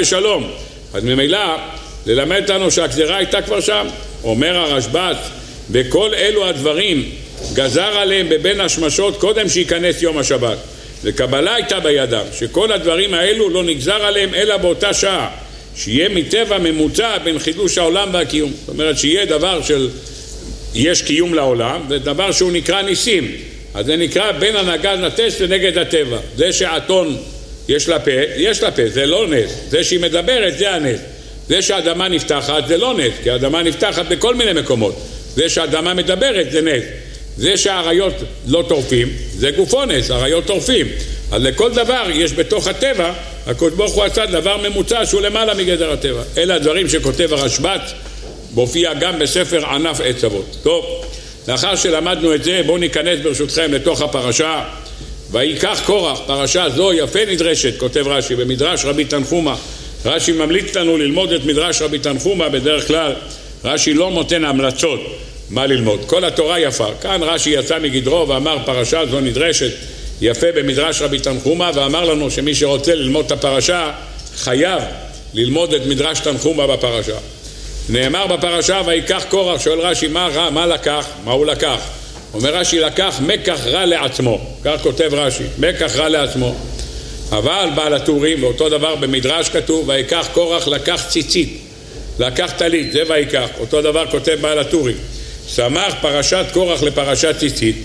בשלום. אז ממילא ללמד לנו שהגזרה הייתה כבר שם. אומר הרשב"ץ, בכל אלו הדברים גזר עליהם בבין השמשות קודם שיכנס יום השבת. וקבלה הייתה בידם, שכל הדברים האלו לא נגזר עליהם אלא באותה שעה, שיהיה מטבע ממוצע בין חידוש העולם והקיום. זאת אומרת שיהיה דבר של יש קיום לעולם, זה דבר שהוא נקרא ניסים. אז זה נקרא בין הנגז נטס לנגד הטבע. זה שהאתון יש לה פה, זה לא נס. זה שהיא מדברת, זה הנס. זה שהאדמה נפתחת, זה לא נס, כי האדמה נפתחת בכל מיני מקומות. זה שהאדמה מדברת, זה נס. זה שהאריות לא טורפים, זה גופו נס, האריות טורפים. אז לכל דבר יש בתוך הטבע, הקדוש ברוך הוא עשה דבר ממוצע שהוא למעלה מגדר הטבע. אלה הדברים שכותב הרשב"ץ, מופיע גם בספר ענף עץ אבות. טוב, לאחר שלמדנו את זה, בואו ניכנס ברשותכם לתוך הפרשה. ויקח קורח, פרשה זו יפה נדרשת, כותב רש"י, במדרש רבי תנחומה. רש"י ממליץ לנו ללמוד את מדרש רבי תנחומה, בדרך כלל רש"י לא נותן המלצות מה ללמוד. כל התורה יפה. כאן רש"י יצא מגדרו ואמר פרשה זו נדרשת יפה במדרש רבי תנחומה, ואמר לנו שמי שרוצה ללמוד את הפרשה חייב ללמוד את מדרש תנחומה בפרשה. נאמר בפרשה ויקח קורח, שואל רש"י מה לקח? מה הוא לקח? אומר רש"י לקח מקח רע לעצמו, כך כותב רש"י, מקח רע לעצמו. אבל בעל הטורים, ואותו דבר במדרש כתוב ויקח קורח לקח ציצית, לקח טלית, זה ויקח, אותו דבר כותב בעל הטורים. שמח פרשת קורח לפרשת ציצית,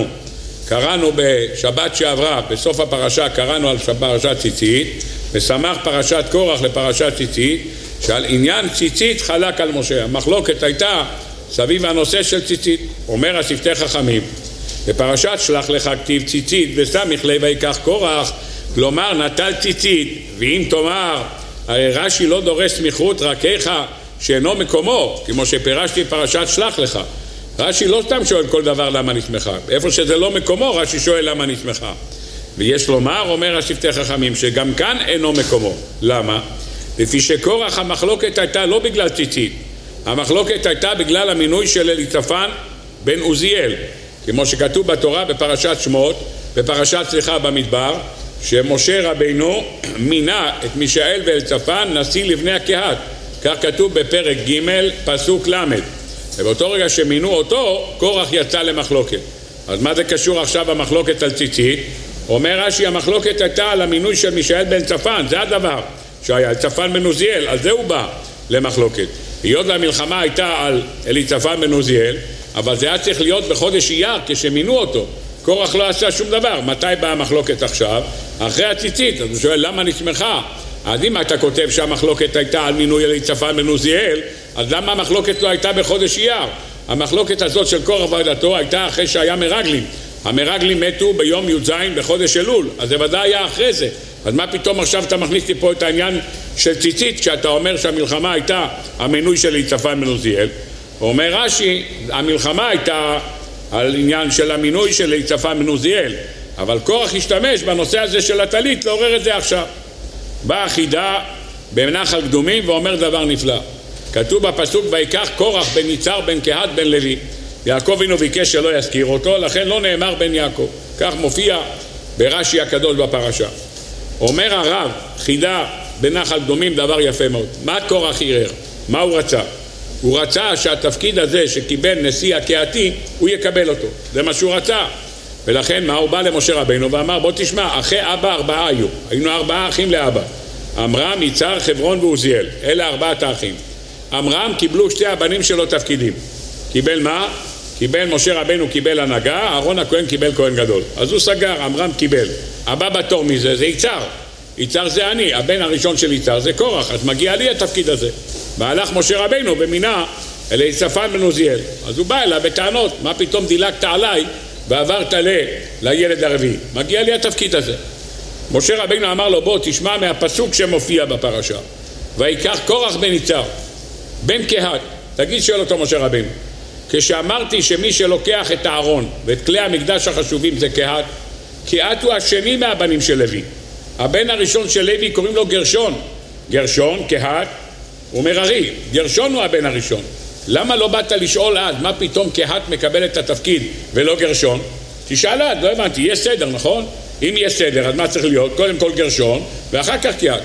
קראנו בשבת שעברה, בסוף הפרשה קראנו על פרשת ציצית, ושמח פרשת קורח לפרשת ציצית, שעל עניין ציצית חלק על משה. המחלוקת הייתה סביב הנושא של ציצית. אומר השפתי חכמים, בפרשת שלח לך כתיב ציצית וסמיך לב ויקח קורח, כלומר נטל ציצית, ואם תאמר הרי רש"י לא דורש סמיכות רק איכה שאינו מקומו, כמו שפירשתי פרשת שלח לך. רש"י לא סתם שואל כל דבר למה נשמחה, איפה שזה לא מקומו רש"י שואל למה נשמחה. ויש לומר, אומר השפתי חכמים, שגם כאן אינו מקומו. למה? לפי שקורח המחלוקת הייתה לא בגלל ציצית, המחלוקת הייתה בגלל המינוי של אליצפן בן עוזיאל, כמו שכתוב בתורה בפרשת שמות, בפרשת במדבר, שמשה רבינו מינה את מישאל ואליצפן נשיא לבני הקהת, כך כתוב בפרק ג' פסוק ל'. ובאותו רגע שמינו אותו, קורח יצא למחלוקת. אז מה זה קשור עכשיו המחלוקת על ציצית? אומר רש"י, המחלוקת הייתה על המינוי של מישאל ואליצפן, זה הדבר שהיה אליצפן בן עוזיאל, על זה הוא בא למחלוקת. היות והמלחמה הייתה על אליצפן בן עוזיאל, אבל זה היה צריך להיות בחודש אייר כשמינו אותו. קורח לא עשה שום דבר. מתי באה המחלוקת עכשיו? אחרי הציצית. אז הוא שואל למה נשמחה? אז אם אתה כותב שהמחלוקת הייתה על מינוי אליצפן בן עוזיאל, אז למה המחלוקת לא הייתה בחודש אייר? המחלוקת הזאת של קורח ועדתו הייתה אחרי שהיה מרגלים. המרגלים מתו ביום י"ז בחודש אלול, אז זה ודאי היה אחרי זה. אז מה פתאום עכשיו אתה מכניס לי פה את העניין של ציצית, כשאתה אומר שהמלחמה הייתה המינוי של אליצפן בן עוזיאל? אומר רש"י, המלחמה הייתה על עניין של המינוי של אליצפן בן עוזיאל, אבל קורח השתמש בנושא הזה של הטלית לעורר את זה עכשיו. באה חידה בנחל קדומים ואומר דבר נפלא. כתוב בפסוק ויקח קורח בן יצהר בן קהת בן לוי. יעקב אבינו ביקש שלא יזכיר אותו, לכן לא נאמר בן יעקב. כך מופיע ברש"י הקדוש בפרשה. אומר הרב, חידה בנחל קדומים דבר יפה מאוד. מה קורח ערער? מה הוא רצה? הוא רצה שהתפקיד הזה שקיבל נשיא הקהתי, הוא יקבל אותו. זה מה שהוא רצה. ולכן מה? הוא בא למשה רבינו ואמר, בוא תשמע, אחרי אבא 4 היו. היינו 4 אחים לאבא. עמרם, יצהר, חברון ועוזיאל. אלה 4 האחים. עמרם קיבלו 2 הבנים שלו תפקידים. קיבל מה? קיבל משה רבינו קיבל הנהגה, אהרון הכהן קיבל כהן גדול. אז הוא סגר, עמרם קיבל. הבא בתור מזה זה יצהר. יצהר זה אני, הבן הראשון של יצהר זה קורח, אז מגיע לי התפקיד הזה. והלך משה רבינו ומינה אליצפן בן עוזיאל. אז הוא בא אליו בטענות, מה פתאום דילגת עליי ועברת לילד הרביעי? מגיע לי התפקיד הזה. משה רבינו אמר לו, בוא תשמע מהפסוק שמופיע בפרשה. ויקח קורח בן יצהר, בן קהת. תגיד שואל אותו משה רבינו. כשאמרתי שמי שלוקח את הארון ואת כלי המקדש החשובים זה קהת, קהת הוא השני מהבנים של לוי. הבן הראשון של לוי קוראים לו גרשון. גרשון, קהת, הוא מררי. גרשון הוא הבן הראשון. למה לא באת לשאול אז מה פתאום קהת מקבל את התפקיד ולא גרשון? תשאל אז, לא הבנתי, יש סדר, נכון? אם יש סדר, אז מה צריך להיות? קודם כל גרשון ואחר כך קהת.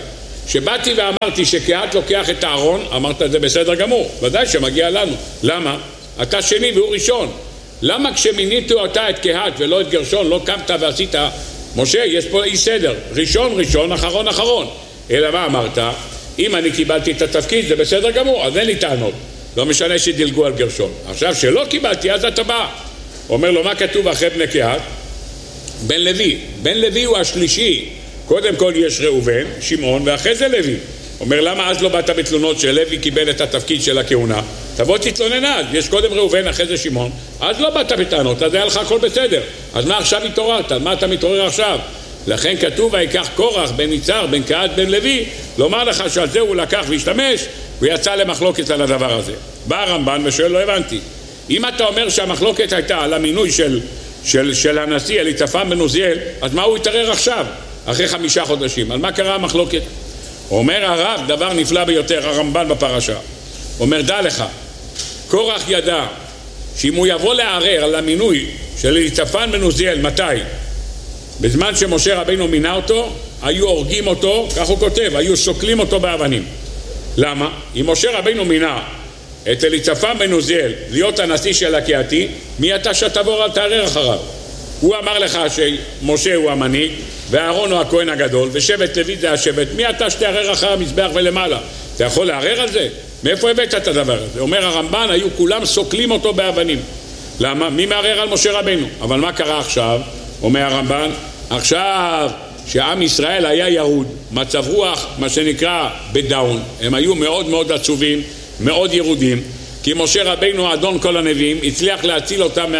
שבאתי ואמרתי שקהת לוקח את הארון, אמרת זה בסדר גמור, ודאי שמגיע לנו. למה? אתה שני והוא ראשון. למה כשמיניתי אותה את קהת ולא את גרשון לא קמת ועשית? משה, יש פה אי סדר, ראשון ראשון, אחרון אחרון. אלא מה אמרת? אם אני קיבלתי את התפקיד זה בסדר גמור, אז אין לי טענות, לא משנה שדילגו על גרשון. עכשיו שלא קיבלתי אז אתה בא. אומר לו מה כתוב אחרי בני קהת? בן לוי. בן לוי הוא השלישי. קודם כל יש ראובן, שמעון ואחרי זה לוי. אומר למה אז לא באת בתלונות שלוי קיבל את התפקיד של הכהונה? תבוא תתלונן אז, יש קודם ראובן אחרי זה שמעון, אז לא באת בטענות, אז היה לך הכל בסדר. אז מה עכשיו התעוררת? מה אתה מתעורר עכשיו? לכן כתוב ויקח קורח בן יצהר בן קהת בן לוי, לומר לך שעל זה הוא לקח והשתמש ויצא למחלוקת על הדבר הזה. בא הרמב"ן ושואל לא הבנתי, אם אתה אומר שהמחלוקת הייתה על המינוי של הנשיא אליצפן בן עוזיאל, אז מה הוא יתערר עכשיו אחרי 5 חודשים? על מה קרה המחלוקת? אומר הרב דבר נפלא ביותר, הרמב"ן בפרשה, אומר דע לך, קורח ידע שאם הוא יבוא לערער על המינוי של אליצפן בן עוזיאל, מתי? בזמן שמשה רבינו מינה אותו, היו הורגים אותו, כך הוא כותב, היו שוקלים אותו באבנים. למה? אם משה רבינו מינה את אליצפן בן עוזיאל להיות הנשיא של הקהתי, מי אתה שתעבור על תערער אחריו? הוא אמר לך שמשה הוא המנהיג ואהרון הוא הכהן הגדול ושבט לוי זה השבט, מי אתה שתערער אחר המזבח ולמעלה? אתה יכול לערער על זה? מאיפה הבאת את הדבר הזה? אומר הרמב"ן, היו כולם סוקלים אותו באבנים. למה? מי מערער על משה רבינו? אבל מה קרה עכשיו? אומר הרמב"ן, עכשיו שעם ישראל היה ירוד, מצב רוח מה שנקרא בדאון, הם היו מאוד מאוד עצובים, מאוד ירודים, כי משה רבינו אדון כל הנביאים הצליח להציל אותם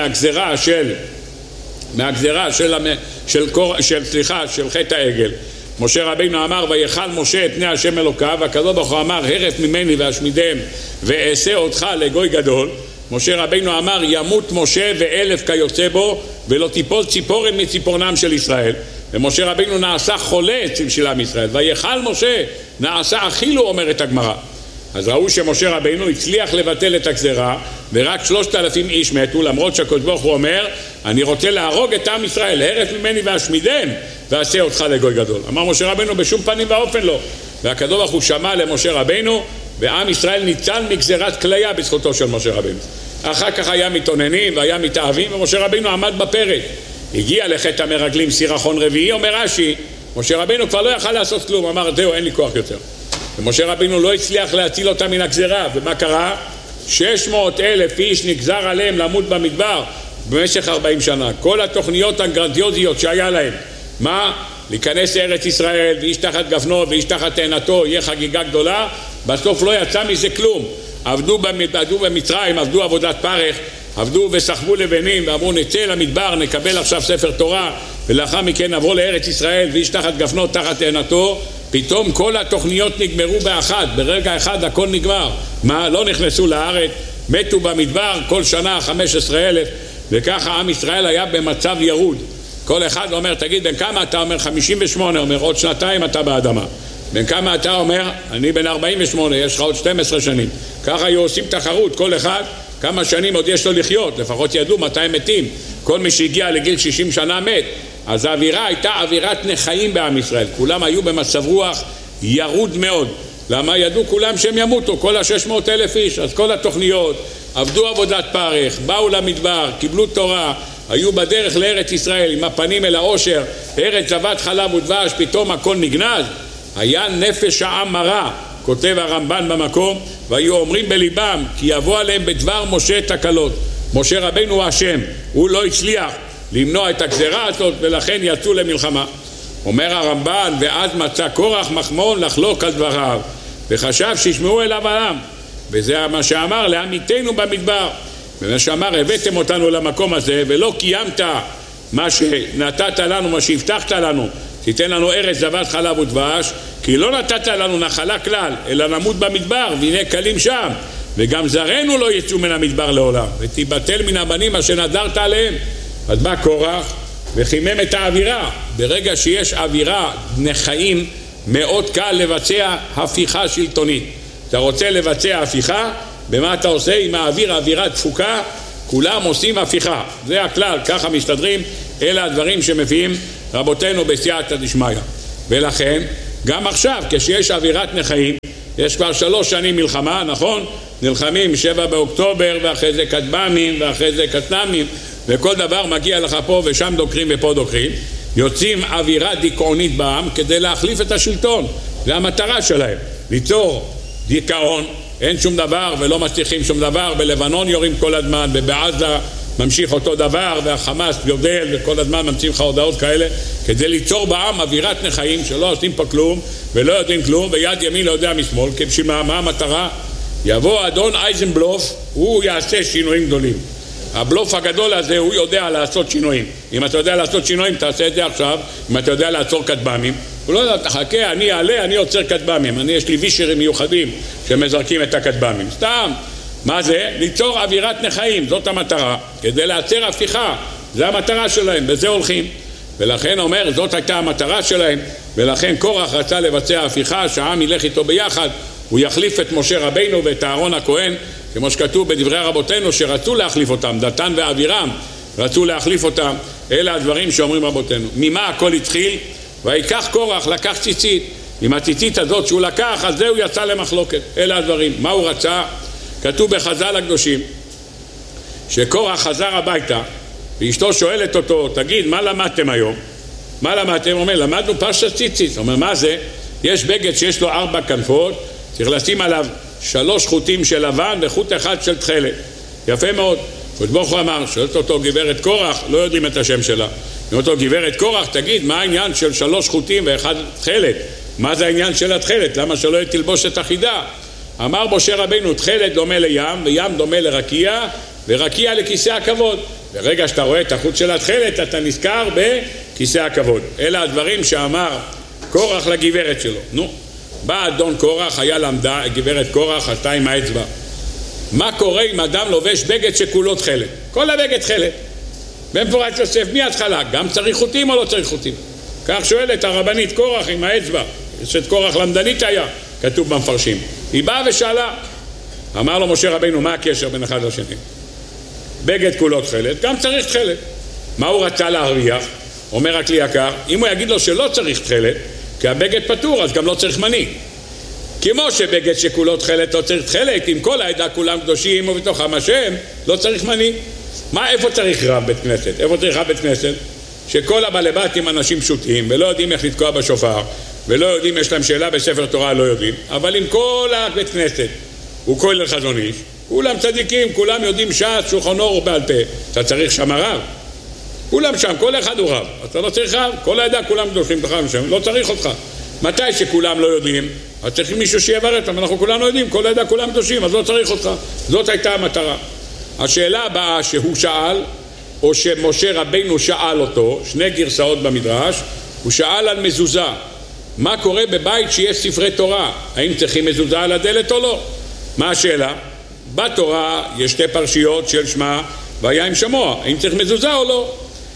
מהגזרה של חטא העגל. משה רבינו אמר ויכל משה את פני השם אלוקיו, הקדוש ברוך הוא אמר הרף ממני ואשמידם ואעשה אותך לגוי גדול. משה רבינו אמר ימות משה ו1000 כיוצא בו ולא תיפול ציפורן מציפורנם של ישראל. ומשה רבינו נעשה חולה של עם ישראל, ויכל משה נעשה אכילו, אומרת הגמרא. אז ראו שמשה רבינו הצליח לבטל את הגזרה ורק 3,000 איש מתו, למרות שהקדוש ברוך הוא אומר אני רוצה להרוג את עם ישראל, הרף ממני ואשמידם ועשה אותך לגוי גדול. אמר משה רבינו בשום פנים ואופן לא, והקדוש ברוך הוא שמע למשה רבינו ועם ישראל ניצל מגזרת כליה בזכותו של משה רבינו. אחר כך היה מתאוננים והיה מתאהבים ומשה רבינו עמד בפרק, הגיע לחטא המרגלים סירחון רביעי. אומר רש"י משה רבינו כבר לא יכל לעשות כלום, אמר זהו אין לי כוח יותר. ומשה רבינו לא הצליח להציל אותם מן הגזרה. ומה קרה? 600,000 איש נגזר עליהם למות במדבר במשך 40 שנה. כל התוכניות הגרנדיוזיות שהיה להם, מה? להיכנס לארץ ישראל ואיש תחת גפנו ואיש תחת תאנתו, יהיה חגיגה גדולה, בסוף לא יצא מזה כלום. עבדו במצרים, עבדו עבודת פרך, עבדו וסחבו לבנים ואמרו נצא למדבר, נקבל עכשיו ספר תורה ולאחר מכן נבוא לארץ ישראל ואיש תחת גפנו תחת תאנתו. פתאום כל התוכניות נגמרו באחד, ברגע אחד הכל נגמר. מה? לא נכנסו לארץ, מתו במדבר כל שנה 15,000, וככה עם ישראל היה במצב ירוד. כל אחד אומר תגיד בן כמה אתה? אומר 58, אומר עוד 2 אתה באדמה. בן כמה אתה? אומר אני בן 48, יש לך עוד 12 שנים. ככה היו עושים תחרות, כל אחד כמה שנים עוד יש לו לחיות, לפחות ידעו מתי מתים. כל מי שהגיע לגיל 60 שנה מת. אז האווירה הייתה אווירת נחיים בעם ישראל, כולם היו במצב רוח ירוד מאוד. למה? ידעו כולם שהם ימותו, כל 600,000 איש. אז כל התוכניות עבדו עבודת פרך, באו למדבר, קיבלו תורה, היו בדרך לארץ ישראל עם הפנים אל העושר, ארץ זבת חלב ודבש, פתאום הכל נגנז. היה נפש העם מרה, כותב הרמב"ן במקום, והיו אומרים בליבם כי יבוא עליהם בדבר משה תקלות. משה רבינו השם, הוא לא הצליח למנוע את הגזרה הזאת ולכן יצאו למלחמה. אומר הרמב"ן ואז מצא קורח מחמון לחלוק על דבריו וחשב שישמעו אליו העם, וזה מה שאמר לעמיתנו במדבר, ומה שאמר הבאתם אותנו למקום הזה ולא קיימת מה שנתת לנו, מה שהבטחת לנו, תיתן לנו ארץ זבת חלב ודבש, כי לא נתת לנו נחלה כלל אלא נמות במדבר והנה קלים שם, וגם זרנו לא יצאו מן המדבר לעולם, ותיבטל מן הבנים אשר נדרת עליהם. אז בא קורח וחימם את האווירה. ברגע שיש אווירה נחיים מאוד קל לבצע הפיכה שלטונית. אתה רוצה לבצע הפיכה, במה אתה עושה? עם האוויר, אווירה תפוקה, כולם עושים הפיכה. זה הכלל, ככה מסתדרים, אלה הדברים שמביאים רבותינו בסייעתא דשמיא. ולכן גם עכשיו, כשיש אווירת נחיים, יש כבר 3 שנים מלחמה, נכון? נלחמים 7 באוקטובר, ואחרי זה כטב"מים, ואחרי זה קטל"מים, וכל דבר מגיע לך פה ושם דוקרים ופה דוקרים. יוצאים אווירה דיכאונית בעם כדי להחליף את השלטון. זה המטרה שלהם, ליצור דיכאון, אין שום דבר ולא מצליחים שום דבר. בלבנון יורים כל הזמן, ובעזה ממשיך אותו דבר, והחמאס גודל וכל הזמן ממציאים לך הודעות כאלה, כדי ליצור בעם אווירת נחיים שלא עושים פה כלום ולא יודעים כלום, ויד ימין לא יודע משמאל. בשביל מה המטרה? יבוא אדון אייזנבלוף, הוא יעשה שינויים גדולים. הבלוף הגדול הזה, הוא יודע לעשות שינויים. אם אתה יודע לעשות שינויים, תעשה את זה עכשיו. אם אתה יודע לעצור כטב"מים, הוא לא יודע, תחכה, אני אעלה, אני עוצר כטב"מים. יש לי וישרים מיוחדים שמזרקים את הכטב"מים. סתם. מה זה? ליצור אווירת נחיים, זאת המטרה. כדי לעצר הפיכה, זה המטרה שלהם, בזה הולכים. ולכן אומר, זאת הייתה המטרה שלהם, ולכן קורח רצה לבצע הפיכה, שהעם ילך איתו ביחד, הוא יחליף את משה רבינו ואת אהרון הכהן, כמו שכתוב בדברי רבותינו שרצו להחליף אותם, דתן ואבירם רצו להחליף אותם. אלה הדברים שאומרים רבותינו. ממה הכל התחיל? ויקח קורח, לקח ציצית. עם הציצית הזאת שהוא לקח, אז זהו יצא למחלוקת. אלה הדברים. מה הוא רצה? כתוב בחז"ל הקדושים שקורח חזר הביתה ואשתו שואלת אותו, תגיד, מה למדתם היום? מה למדתם? הוא אומר, למדנו פרשת ציצית. הוא אומר, מה זה? יש בגד שיש לו 4 כנפות, צריך לשים עליו 3 חוטים של לבן וחוט אחד של תכלת. יפה מאוד. ברוך הוא אמר, שואלת אותו גברת קורח, לא יודעים את השם שלה. שואלת אותו גברת קורח, תגיד, מה העניין של 3 חוטים ואחד תכלת? מה זה העניין של התכלת? למה שלא יהיה תלבושת אחידה? אמר משה רבינו, תכלת דומה לים, וים דומה לרקיע, ורקיע לכיסא הכבוד. ברגע שאתה רואה את החוט של התכלת, אתה נזכר בכיסא הכבוד. אלה הדברים שאמר קורח לגברת שלו. נו, בא אדון קורח, היה למדה, גברת קורח עשתה עם האצבע. מה קורה אם אדם לובש בגד שכולו תכלת? כל הבגד תכלת. במפורש יוסף, מי התחלה? גם צריך חוטים או לא צריך חוטים? כך שואלת הרבנית קורח עם האצבע. שאת קורח למדנית היה, כתוב במפרשים. היא באה ושאלה. אמר לו משה רבינו, מה הקשר בין אחד לשני? בגד כולו תכלת, גם צריך תכלת. מה הוא רצה להרוויח? אומר הכלי יקר, אם הוא יגיד לו שלא צריך תכלת, כי הבגד פטור, אז גם לא צריך מנהיג. כמו שבגד שכולו תכלת לא צריך תכלת, אם כל העדה כולם קדושים ובתוכם השם, לא צריך מנהיג. מה, איפה צריך רב בית כנסת? איפה צריך רב בית כנסת? שכל הבעלי בתים אנשים פשוטים, ולא יודעים איך לתקוע בשופר, ולא יודעים, יש להם שאלה בספר תורה, לא יודעים. אבל אם כל הבית כנסת הוא כולל חזון איש, כולם צדיקים, כולם יודעים ש"ס, שולחן אור בעל פה, אתה צריך שם רב. כולם שם, כל אחד הוא רב. אתה לא צריך רב, כל העדה כולם קדושים בכלל שם, לא צריך אותך. מתי שכולם לא יודעים, אז צריך מישהו שיעבר אותם, אנחנו כולנו יודעים, כל העדה כולם קדושים, אז לא צריך אותך. זאת הייתה המטרה. השאלה הבאה שהוא שאל, או שמשה רבינו שאל אותו, 2 גרסאות במדרש, הוא שאל על מזוזה. מה קורה בבית שיש ספרי תורה? האם צריכים מזוזה על הדלת או לא? מה השאלה? בתורה יש 2 פרשיות של שמע והיה עם שמוע, האם צריך מזוזה או לא?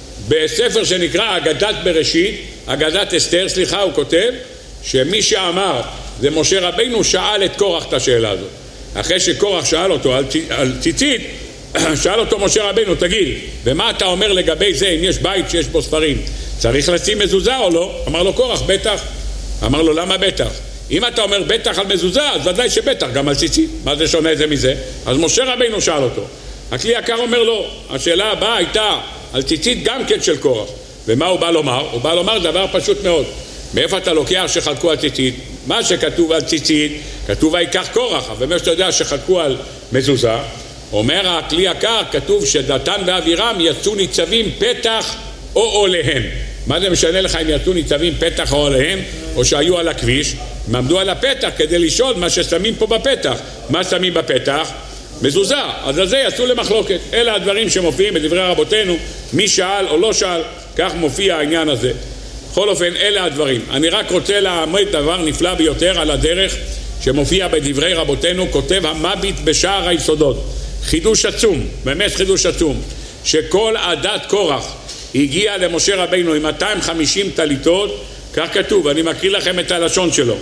בספר שנקרא אגדת בראשית, אגדת אסתר, סליחה, הוא כותב שמי שאמר זה משה רבינו שאל את קורח את השאלה הזאת. אחרי שקורח שאל אותו על ציצית, שאל אותו משה רבינו, תגיד, ומה אתה אומר לגבי זה, אם יש בית שיש בו ספרים, צריך לשים מזוזה או לא? אמר לו קורח, בטח. אמר לו, למה בטח? אם אתה אומר בטח על מזוזה, אז ודאי שבטח גם על ציצית. מה זה שונה זה מזה? אז משה רבינו שאל אותו. הכלי יקר אומר לו, השאלה הבאה הייתה על ציצית גם כן של קורח. ומה הוא בא לומר? הוא בא לומר דבר פשוט מאוד. מאיפה אתה לוקח שחלקו על ציצית? מה שכתוב על ציצית, כתוב ויקח קורח. ומה שאתה יודע שחלקו על מזוזה, אומר הכלי יקר, כתוב שדתן ואבירם יצאו ניצבים פתח או עוליהם. מה זה משנה לך אם יצאו ניצבים פתח או עוליהם, או שהיו על הכביש? הם עמדו על הפתח כדי לשאול מה ששמים פה בפתח. מה שמים בפתח? מזוזה. אז על זה יצאו למחלוקת. אלה הדברים שמופיעים בדברי רבותינו, מי שאל או לא שאל, כך מופיע העניין הזה. בכל אופן, אלה הדברים. אני רק רוצה לעמוד דבר נפלא ביותר על הדרך שמופיע בדברי רבותינו, כותב המביט בשער היסודות. חידוש עצום, באמת חידוש עצום, שכל עדת קורח הגיע למשה רבינו עם 250 טליתות, כך כתוב, אני מקריא לכם את הלשון שלו.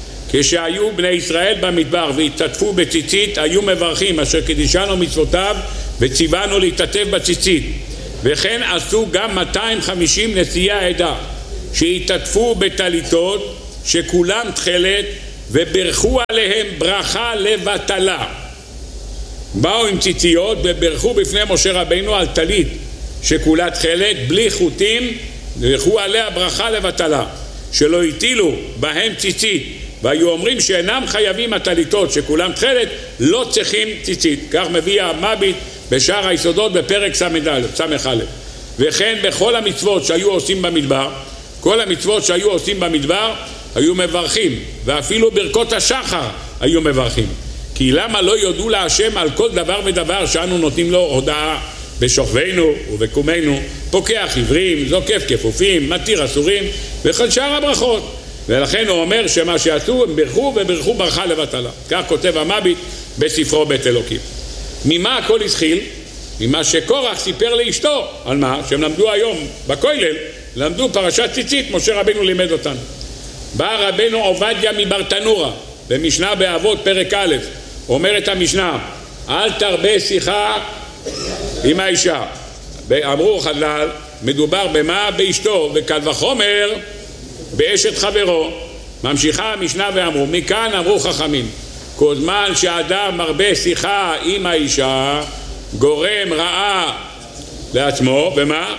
כשהיו בני ישראל במדבר והתעטפו בציצית, היו מברכים אשר קידשנו מצוותיו וציוונו להתעטף בציצית. וכן עשו גם 250 נשיאי העדה שהתעטפו בטליתות שכולם תכלת וברכו עליהם ברכה לבטלה. באו עם ציציות וברכו בפני משה רבינו על טלית שכולה תכלת בלי חוטים, ברכו עליה ברכה לבטלה, שלא הטילו בהם ציצית, והיו אומרים שאינם חייבים הטליתות שכולם תכלת, לא צריכים ציצית. כך מביא המביט בשאר היסודות בפרק ס"א. וכן בכל המצוות שהיו עושים במדבר, כל המצוות שהיו עושים במדבר היו מברכים, ואפילו ברכות השחר היו מברכים. כי למה לא יודו להשם על כל דבר ודבר שאנו נותנים לו הודעה בשוכבנו ובקומנו, פוקח עברים, זוקף כפופים, מתיר אסורים וכל שאר הברכות. ולכן הוא אומר שמה שעשו הם ברכו וברכו ברכה לבטלה. כך כותב המביט בספרו בית אלוקים. ממה הכל התחיל? ממה שקורח סיפר לאשתו. על מה? שהם למדו היום בכולל, למדו פרשת ציצית, משה רבינו לימד אותנו. בא רבנו עובדיה מברטנורה במשנה באבות פרק א', אומרת המשנה, אל תרבה שיחה עם האישה. אמרו חז"ל, מדובר במה? באשתו, וקל וחומר באשת חברו. ממשיכה המשנה ואמרו, מכאן אמרו חכמים, כל זמן שהאדם מרבה שיחה עם האישה גורם רעה לעצמו, ומה?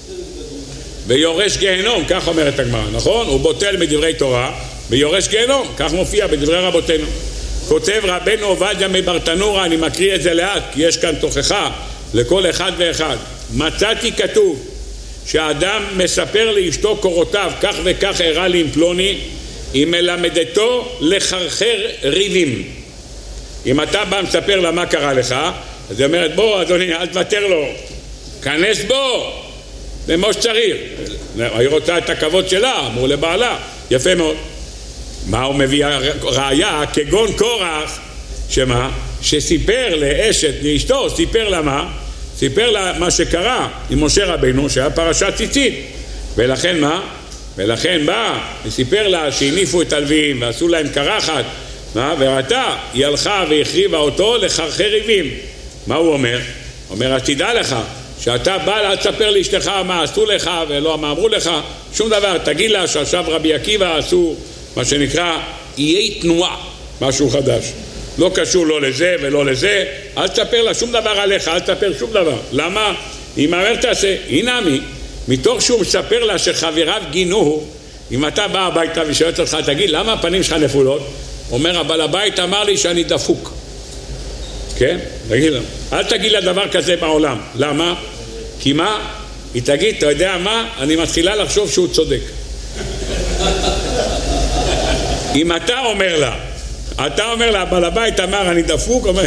ויורש גיהנום, כך אומרת הגמרא, נכון? הוא בוטל מדברי תורה ויורש גיהנום, כך מופיע בדברי רבותינו. כותב רבנו עובדיה מברטנורה, אני מקריא את זה לאט כי יש כאן תוכחה לכל אחד ואחד. מצאתי כתוב שהאדם מספר לאשתו קורותיו, כך וכך הראה לי עם פלוני, היא מלמדתו לחרחר ריבים. אם אתה בא מספר לה מה קרה לך, אז היא אומרת, בוא אדוני, אל תוותר לו, כנס בו, זה מה שצריך. היא רוצה את הכבוד שלה, אמרו לבעלה, יפה מאוד. מה הוא מביא ראיה? כגון קורח, שמה? שסיפר לאשת, לאשתו, סיפר לה מה? סיפר לה מה שקרה עם משה רבינו, שהיה פרשת ציצית. ולכן מה? ולכן בא וסיפר לה שהניפו את הלווים ועשו להם קרחת, וראתה, היא הלכה והחריבה אותו לחרחר ריבים. מה הוא אומר? אומר, אז תדע לך שאתה בא לה תספר לאשתך מה עשו לך ולא מה אמרו לך, שום דבר. תגיד לה שעכשיו רבי עקיבא עשו מה שנקרא איי תנועה, משהו חדש, לא קשור לא לזה ולא לזה. אל תספר לה שום דבר עליך, אל תספר שום דבר. למה? היא אומרת תעשה, הנה מתוך שהוא מספר לה שחבריו גינו, אם אתה בא הביתה ושואלת אותך, תגיד למה הפנים שלך נפולות? אומר, אבל הבית אמר לי שאני דפוק. כן? תגיד לה, אל תגיד לה דבר כזה בעולם. למה? כי מה? היא תגיד, אתה יודע מה? אני מתחילה לחשוב שהוא צודק. אם אתה אומר לה, אבל הבית אמר אני דפוק, אומר,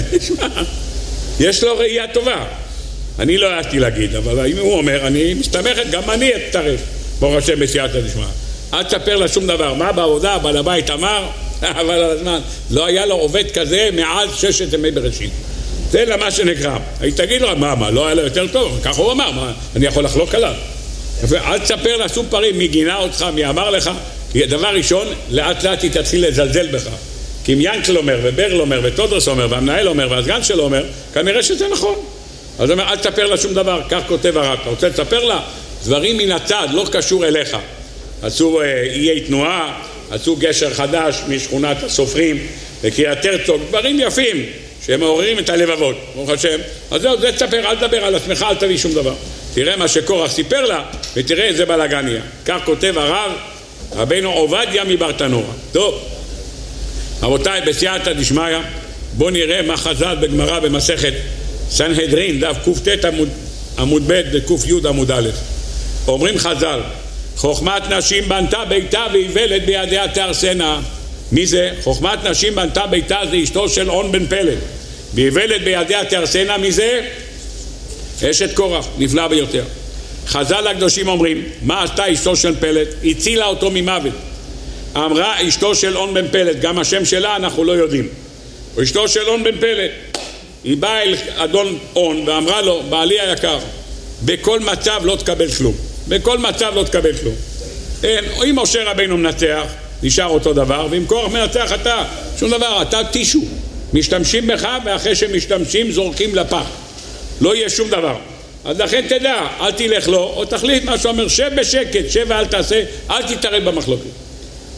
יש לו ראייה טובה. אני לא הייתי להגיד, אבל אם הוא אומר, אני מסתמכת, גם אני אצטרף. ברוך השם בסייעתא דשמיא. אל תספר לה שום דבר. מה בעבודה? בעל הבית אמר, אבל על הזמן, לא היה לו עובד כזה מאז 6 ימי בראשית. זה למה שנקרא. היא תגיד לו, מה, לא היה לו יותר טוב? כך הוא אמר, מה, אני יכול לחלוק עליו. אל תספר לה שום פרים, מי גינה אותך, מי אמר לך. דבר ראשון, לאט לאט היא תתחיל לזלזל בך. כי אם ינקל אומר, וברל אומר, וטודרס אומר, והמנהל אומר, והסגן שלו אומר, כנראה שזה נכון. אז הוא אומר, אל תספר לה שום דבר, כך כותב הרב. אתה רוצה לספר לה? דברים מן הצד, לא קשור אליך. עשו איי תנועה, עשו גשר חדש משכונת הסופרים לקריית הרצוג, דברים יפים שמעוררים את הלבבות, ברוך השם. אז זהו, זה תספר, אל תדבר על עצמך, אל תביא שום דבר. תראה מה שקורח סיפר לה, ותראה איזה בלגניה. כך כותב הרב, רבנו עובדיה מברטנורה. טוב, רבותיי, בסייעתא דשמיא, בואו נראה מה חז"ל בגמרא במסכת סנהדרין, דף קט עמוד ב' וקי עמוד א'. אומרים חז"ל, חוכמת נשים בנתה ביתה ואיוולת בידיה תהרסנה. מי זה? חוכמת נשים בנתה ביתה זה אשתו של און בן פלד. ואיוולת בידיה תהרסנה, מי זה? אשת קורח, נפלא ביותר. חז"ל הקדושים אומרים, מה עשתה אשתו של פלד? הצילה אותו ממוות. אמרה אשתו של און בן פלד, גם השם שלה אנחנו לא יודעים. אשתו של און בן פלד. היא באה אל אדון און ואמרה לו, בעלי היקר, בכל מצב לא תקבל כלום. בכל מצב לא תקבל כלום. אם משה רבינו מנצח, נשאר אותו דבר, ואם קורח מנצח אתה, שום דבר, אתה טישו. משתמשים בך, ואחרי שמשתמשים זורקים לפח. לא יהיה שום דבר. אז לכן תדע, אל תלך לו, או תחליט מה שאומר, שב בשקט, שב ואל תעשה, אל תתערב במחלוקת.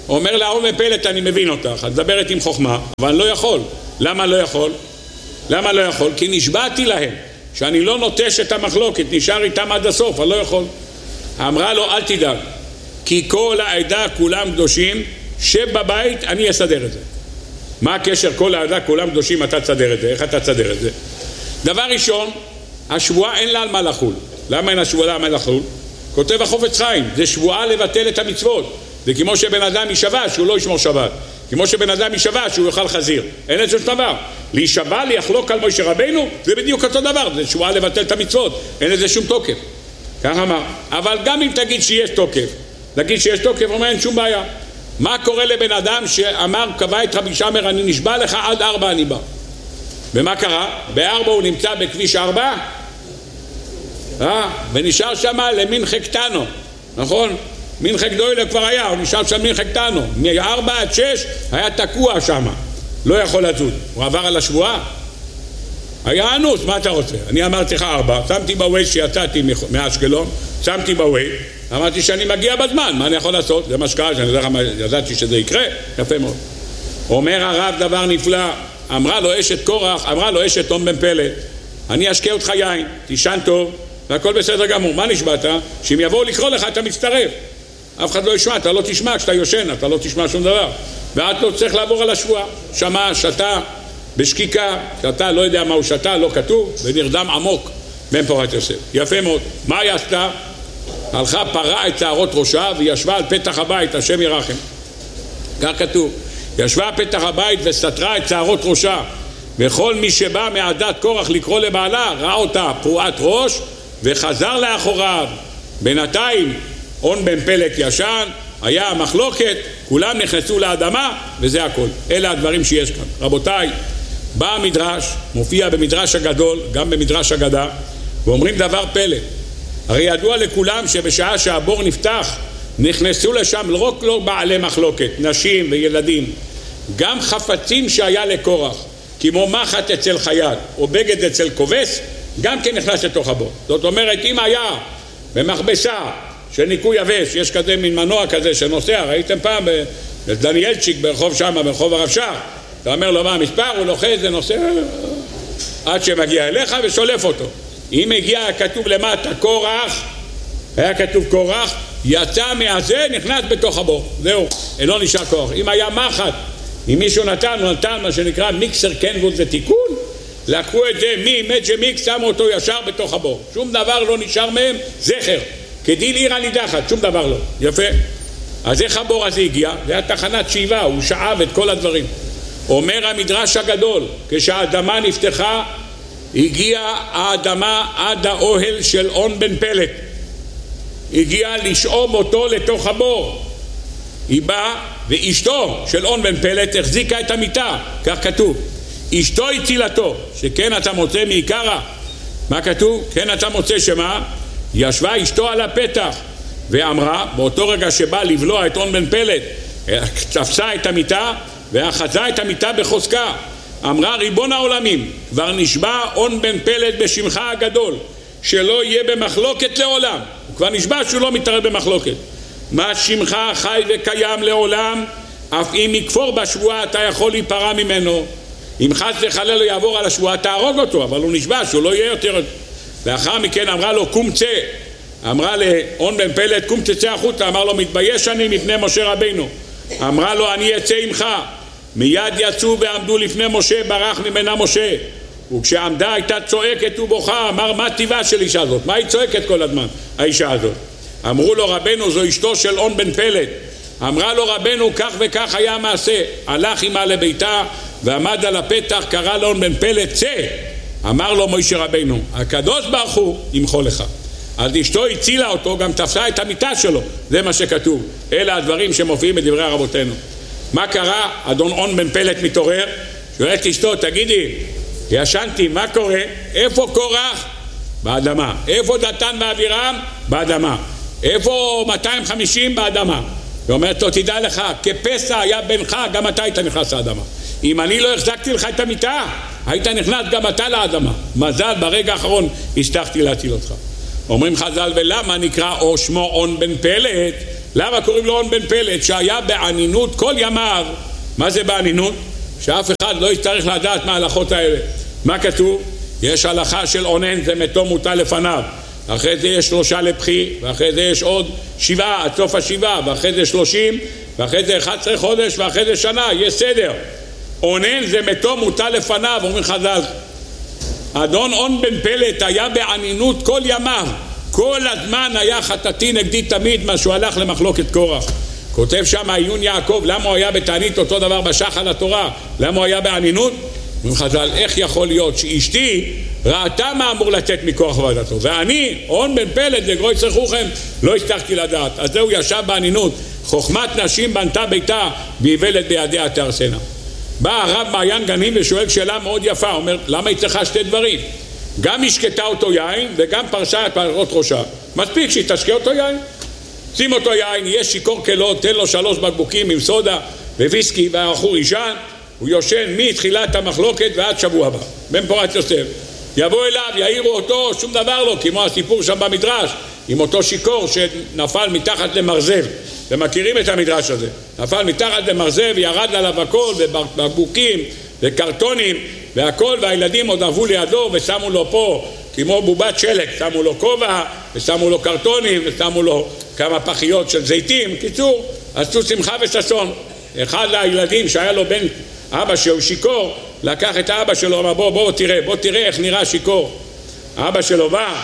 אומר לה, און בן פלט, אני מבין אותך, את מדברת עם חוכמה, אבל אני לא יכול. למה לא יכול? למה לא יכול? כי נשבעתי להם שאני לא נוטש את המחלוקת, נשאר איתם עד הסוף, אני לא יכול. אמרה לו, אל תדאג, כי כל העדה כולם קדושים, שב בבית, אני אסדר את זה. מה הקשר כל העדה כולם קדושים, אתה תסדר את זה? איך אתה תסדר את זה? דבר ראשון, השבועה אין לה על מה לחול. למה אין השבועה על מה לחול? כותב החופץ חיים, זה שבועה לבטל את המצוות. זה כמו שבן אדם יישבע שהוא לא ישמור שבת, כמו שבן אדם יישבע שהוא יאכל חזיר. אין לזה שום דבר. להישבע, לחלוק על משה רבינו, זה בדיוק אותו דבר, זה שבועה לבטל את המצוות, אין לזה שום תוקף. כך אמר. אבל גם אם תגיד שיש תוקף, נגיד שיש תוקף, אומר אין שום בעיה. מה קורה לבן אדם שאמר, קבע את רבי שמר, אני נשבע לך עד 4 אני בא. ומה קרה? ב4 הוא נמצא בכביש 4, ונשאר שם למנחה קטנו, נכון? מנחה גדולה כבר היה, הוא נשאר שם מנחה קטנו, מ4 עד 6 היה תקוע שם, לא יכול לזוז. הוא עבר על השבועה, היה אנוס, מה אתה רוצה? אני אמרתי לך 4, שמתי בווייז שיצאתי מאשקלון, שמתי בווייז, אמרתי שאני מגיע בזמן, מה אני יכול לעשות? זה מה שקרה, שאני ידעתי שזה יקרה, יפה מאוד. אומר הרב דבר נפלא, אמרה לו אשת קורח, אמרה לו אשת און בן פלט, אני אשקה אותך יין, תישן טוב, והכל בסדר גמור. מה נשבעת? שאם יבואו לקרוא לך אתה מצטרף, אף אחד לא ישמע, אתה לא תשמע, כשאתה יושן אתה לא תשמע שום דבר, ואת לא צריך לעבור על השבועה. שמע, שתה בשקיקה, שתה, לא יודע מה הוא שתה, לא כתוב, ונרדם עמוק בן פורת יוסף. יפה מאוד. מה היא עשתה? הלכה פרה את שערות ראשה וישבה על פתח הבית, השם ירחם, כך כתוב, ישבה על פתח הבית וסתרה את שערות ראשה, וכל מי שבא מעדת קורח לקרוא לבעלה ראה אותה פרועת ראש וחזר לאחוריו. בינתיים און בן פלט ישן, היה המחלוקת, כולם נכנסו לאדמה, וזה הכל. אלה הדברים שיש כאן. רבותיי, בא המדרש, מופיע במדרש הגדול, גם במדרש הגדה, ואומרים דבר פלא. הרי ידוע לכולם שבשעה שהבור נפתח, נכנסו לשם לא בעלי מחלוקת, נשים וילדים, גם חפצים שהיה לקורח, כמו מחט אצל חייל או בגד אצל כובס, גם כן נכנס לתוך הבור. זאת אומרת, אם היה במכבסה של ניקוי יבש, יש כזה מין מנוע כזה שנוסע, ראיתם פעם בדניאלצ'יק ברחוב שם, ברחוב הרב שך, אתה אומר לו מה המספר, הוא לוחץ, זה נוסע עד שמגיע אליך ושולף אותו. אם הגיע כתוב למטה קורח, היה כתוב קורח, יצא מהזה, נכנס בתוך הבור, זהו, לא נשאר כוח. אם היה מחט, אם מישהו נתן, הוא נתן מה שנקרא מיקסר קנבוס ותיקון, לקחו את זה ממג'ה מיקס, שמו אותו ישר בתוך הבור, שום דבר לא נשאר מהם, זכר, כדיל עיר הנידחת, שום דבר לא. יפה. אז איך הבור הזה הגיע? זה היה תחנת שאיבה, הוא שאב את כל הדברים. אומר המדרש הגדול, כשהאדמה נפתחה, הגיעה האדמה עד האוהל של און בן פלט, הגיעה לשאוב אותו לתוך הבור. היא באה ואשתו של און בן פלט החזיקה את המיטה, כך כתוב, אשתו הצילתו, שכן אתה מוצא מעיקרה. מה כתוב? כן אתה מוצא שמה? ישבה אשתו על הפתח ואמרה, באותו רגע שבא לבלוע את און בן פלט, תפסה את המיטה ואחזה את המיטה בחוזקה, אמרה ריבון העולמים, כבר נשבע און בן פלט בשמך הגדול שלא יהיה במחלוקת לעולם. הוא כבר נשבע שהוא לא מתערב במחלוקת. מה שמך חי וקיים לעולם, אף אם יכפור בשבועה אתה יכול להיפרע ממנו. אם חס וחלילה יעבור על השבועה תהרוג אותו, אבל הוא נשבע שהוא לא יהיה יותר. לאחר מכן אמרה לו קום צא, אמרה לאון בן פלט קום תצא החוצה, אמר לו מתבייש אני מפני משה רבינו, אמרה לו אני אצא עמך. מיד יצאו ועמדו לפני משה, ברח ממנה משה, וכשעמדה הייתה צועקת ובוכה. אמר מה טבעה של אישה הזאת? מה היא צועקת כל הזמן האישה הזאת? אמרו לו רבנו זו אשתו של און בן פלט. אמרה לו רבנו כך וכך היה מעשה. הלך עמה לביתה ועמד על הפתח, קרא לאון בן פלט צא. אמר לו משה רבנו הקדוש ברוך הוא ימחול לך. אז אשתו הצילה אותו, גם תפסה את המיטה שלו, זה מה שכתוב. אלה הדברים שמופיעים בדברי רבותינו. מה קרה? אדון און בן פלט מתעורר, שואל את אשתו תגידי ישנתי, מה קורה? איפה קורח? באדמה. איפה דתן ואבירם? באדמה. איפה 250? באדמה. ואומרת לו תדע לך כפסע היה בינך, גם אתה היית נכנס לאדמה. אם אני לא החזקתי לך את המיטה היית נכנס גם אתה לאדמה. מזל ברגע האחרון השתחתי להציל אותך. אומרים חז"ל ולמה נקרא או שמו און בן פלט? למה קוראים לו און בן פלט? שהיה בענינות כל ימיו. מה זה בענינות? שאף אחד לא יצטרך לדעת מה ההלכות האלה. מה כתוב? יש הלכה של אונן, זה מתו מוטל לפניו. אחרי זה יש 3 לבחי, ואחרי זה יש עוד 7 עד סוף ה7, ואחרי זה 30, ואחרי זה 11 חודש, ואחרי זה שנה. יש סדר. אונן זה מתו מוטל לפניו. אומרים חז"ל, אדון און בן פלט היה בענינות כל ימיו. כל הזמן היה חטאתי נגדי תמיד, מה שהוא הלך למחלוקת קורח. כותב שם עיון יעקב, למה הוא היה בתענית אותו דבר בשחר לתורה? למה הוא היה בענינות? אומרים חז"ל, איך יכול להיות שאשתי ראתה מה אמור לתת מכוח עבודתו, ואני, און בן פלט וגוי צרכוכם, לא הצלחתי לדעת. אז זהו ישב בענינות. חוכמת נשים בנתה ביתה, ויבלת בידיה תהרסנה. בא הרב מעיין גנים ושואל שאלה מאוד יפה, אומר, למה היא צריכה 2 דברים? גם השקטה אותו יין וגם פרשה את פרות ראשה. מספיק שהיא תשקה אותו יין, שים אותו יין, יהיה שיקור כלות, תן לו 3 בקבוקים עם סודה וויסקי, והאחור ישן, הוא יושן מתחילת המחלוקת ועד שבוע הבא, בן פורת יוסף. יבוא אליו, יעירו אותו, שום דבר לא, כמו הסיפור שם במדרש עם אותו שיקור שנפל מתחת למרזב. אתם מכירים את המדרש הזה? נפל מתחת למרזב, ירד עליו הכל, ובקבוקים וקרטונים והכל, והילדים עוד אהבו לידו ושמו לו פה כמו בובת שלג, שמו לו כובע ושמו לו קרטונים ושמו לו כמה פחיות של זיתים. קיצור, עשו שמחה וששון. אחד הילדים שהיה לו בן אבא שהוא שיקור, לקח את האבא שלו, אמר בוא תראה איך נראה שיקור. האבא שלו בא,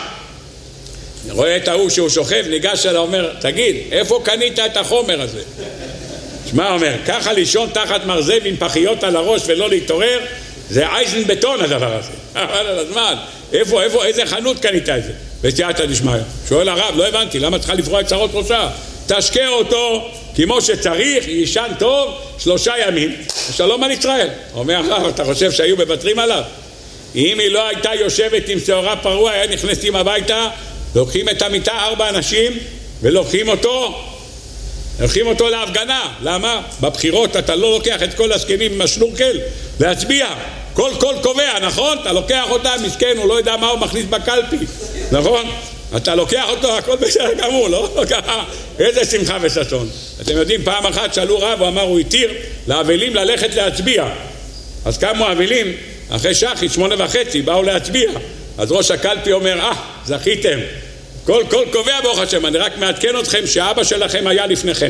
רואה את ההוא שהוא שוכב, ניגש אליו, אומר, תגיד, איפה קנית את החומר הזה? שמה אומר, ככה לישון תחת מרזב עם פחיות על הראש ולא להתעורר, זה אייזן בטון הדבר הזה. אבל על הזמן, איזה חנות קנית את זה? בסייעתא דשמיא. שואל הרב, לא הבנתי, למה צריכה לפרוע את צרות ראשה? תשקה אותו כמו שצריך, יישן טוב 3 ימים, ושלום על ישראל. אומר הרב, אתה חושב שהיו מוותרים עליו? אם היא לא הייתה יושבת עם שעורה פרוע, היה נכנסים הביתה, לוקחים את המיטה 4 אנשים ולוקחים אותו להפגנה. למה? בבחירות אתה לא לוקח את כל הסכמים עם השנורקל להצביע. כל קובע, נכון? אתה לוקח אותה, מסכן, הוא לא יודע מה הוא מכניס בקלפי, נכון? אתה לוקח אותו, הכל בסדר גמור, לא? ככה, איזה שמחה וששון. אתם יודעים, פעם אחת שאלו רב, הוא אמר, הוא התיר לאבלים ללכת להצביע. אז קמו אבלים, אחרי שחית 8:30, באו להצביע. אז ראש הקלפי אומר, זכיתם. כל קובע ברוך השם, אני רק מעדכן אתכם שאבא שלכם היה לפניכם.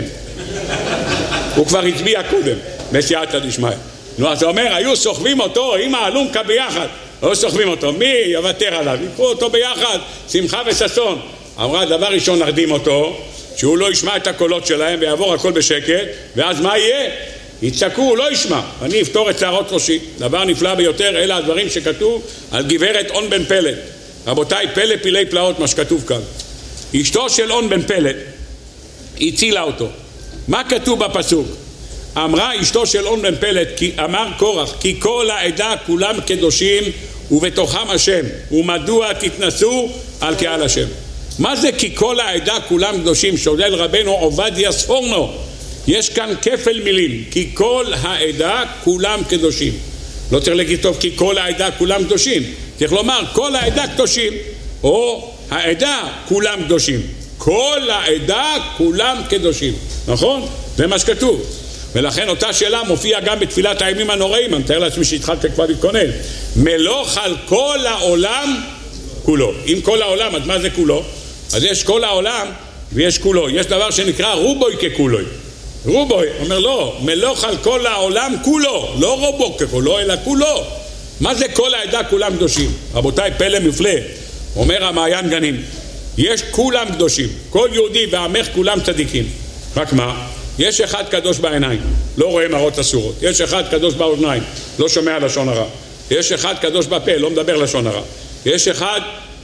הוא כבר הצביע קודם, בסייעתא דשמיא. נו, אז הוא אומר, היו סוחבים אותו עם האלונקה ביחד. לא סוחבים אותו, מי יוותר עליו? יקחו אותו ביחד, שמחה וששון. אמרה, דבר ראשון נרדים אותו, שהוא לא ישמע את הקולות שלהם ויעבור הכל בשקט, ואז מה יהיה? יצעקו, הוא לא ישמע. אני אפתור את שערות ראשי. דבר נפלא ביותר, אלה הדברים שכתוב על גברת און בן פלט. רבותיי, פלא פילי פלאות, מה שכתוב כאן. אשתו של און בן פלט הצילה אותו. מה כתוב בפסוק? אמרה אשתו של און בן פלט, אמר קורח, כי כל העדה כולם קדושים ובתוכם השם, ומדוע תתנסו על קהל השם. מה זה כי כל העדה כולם קדושים? שולל רבנו עובדיה ספורנו. יש כאן כפל מילים, כי כל העדה כולם קדושים. לא צריך להגיד טוב כי כל העדה כולם קדושים, צריך לומר כל העדה קדושים, או העדה כולם קדושים. כל העדה כולם קדושים, נכון? זה מה שכתוב. ולכן אותה שאלה מופיעה גם בתפילת הימים הנוראים. אני מתאר לעצמי שהתחלת כבר להתכונן. מלוך על כל העולם כולו. אם כל העולם, אז מה זה כולו? אז יש כל העולם ויש כולו. יש דבר שנקרא רובוי ככולוי. רובוי, אומר לא, מלוך על כל העולם כולו, לא רובו ככולו, אלא כולו. מה זה כל העדה כולם קדושים? רבותיי, פלא מפלא. אומר המעיין גנים, יש כולם קדושים, כל יהודי ועמך כולם צדיקים. רק מה? יש אחד קדוש בעיניים, לא רואה מראות אסורות. יש אחד קדוש באוזניים, לא שומע לשון הרע. יש אחד קדוש בפה, לא מדבר לשון הרע. יש אחד,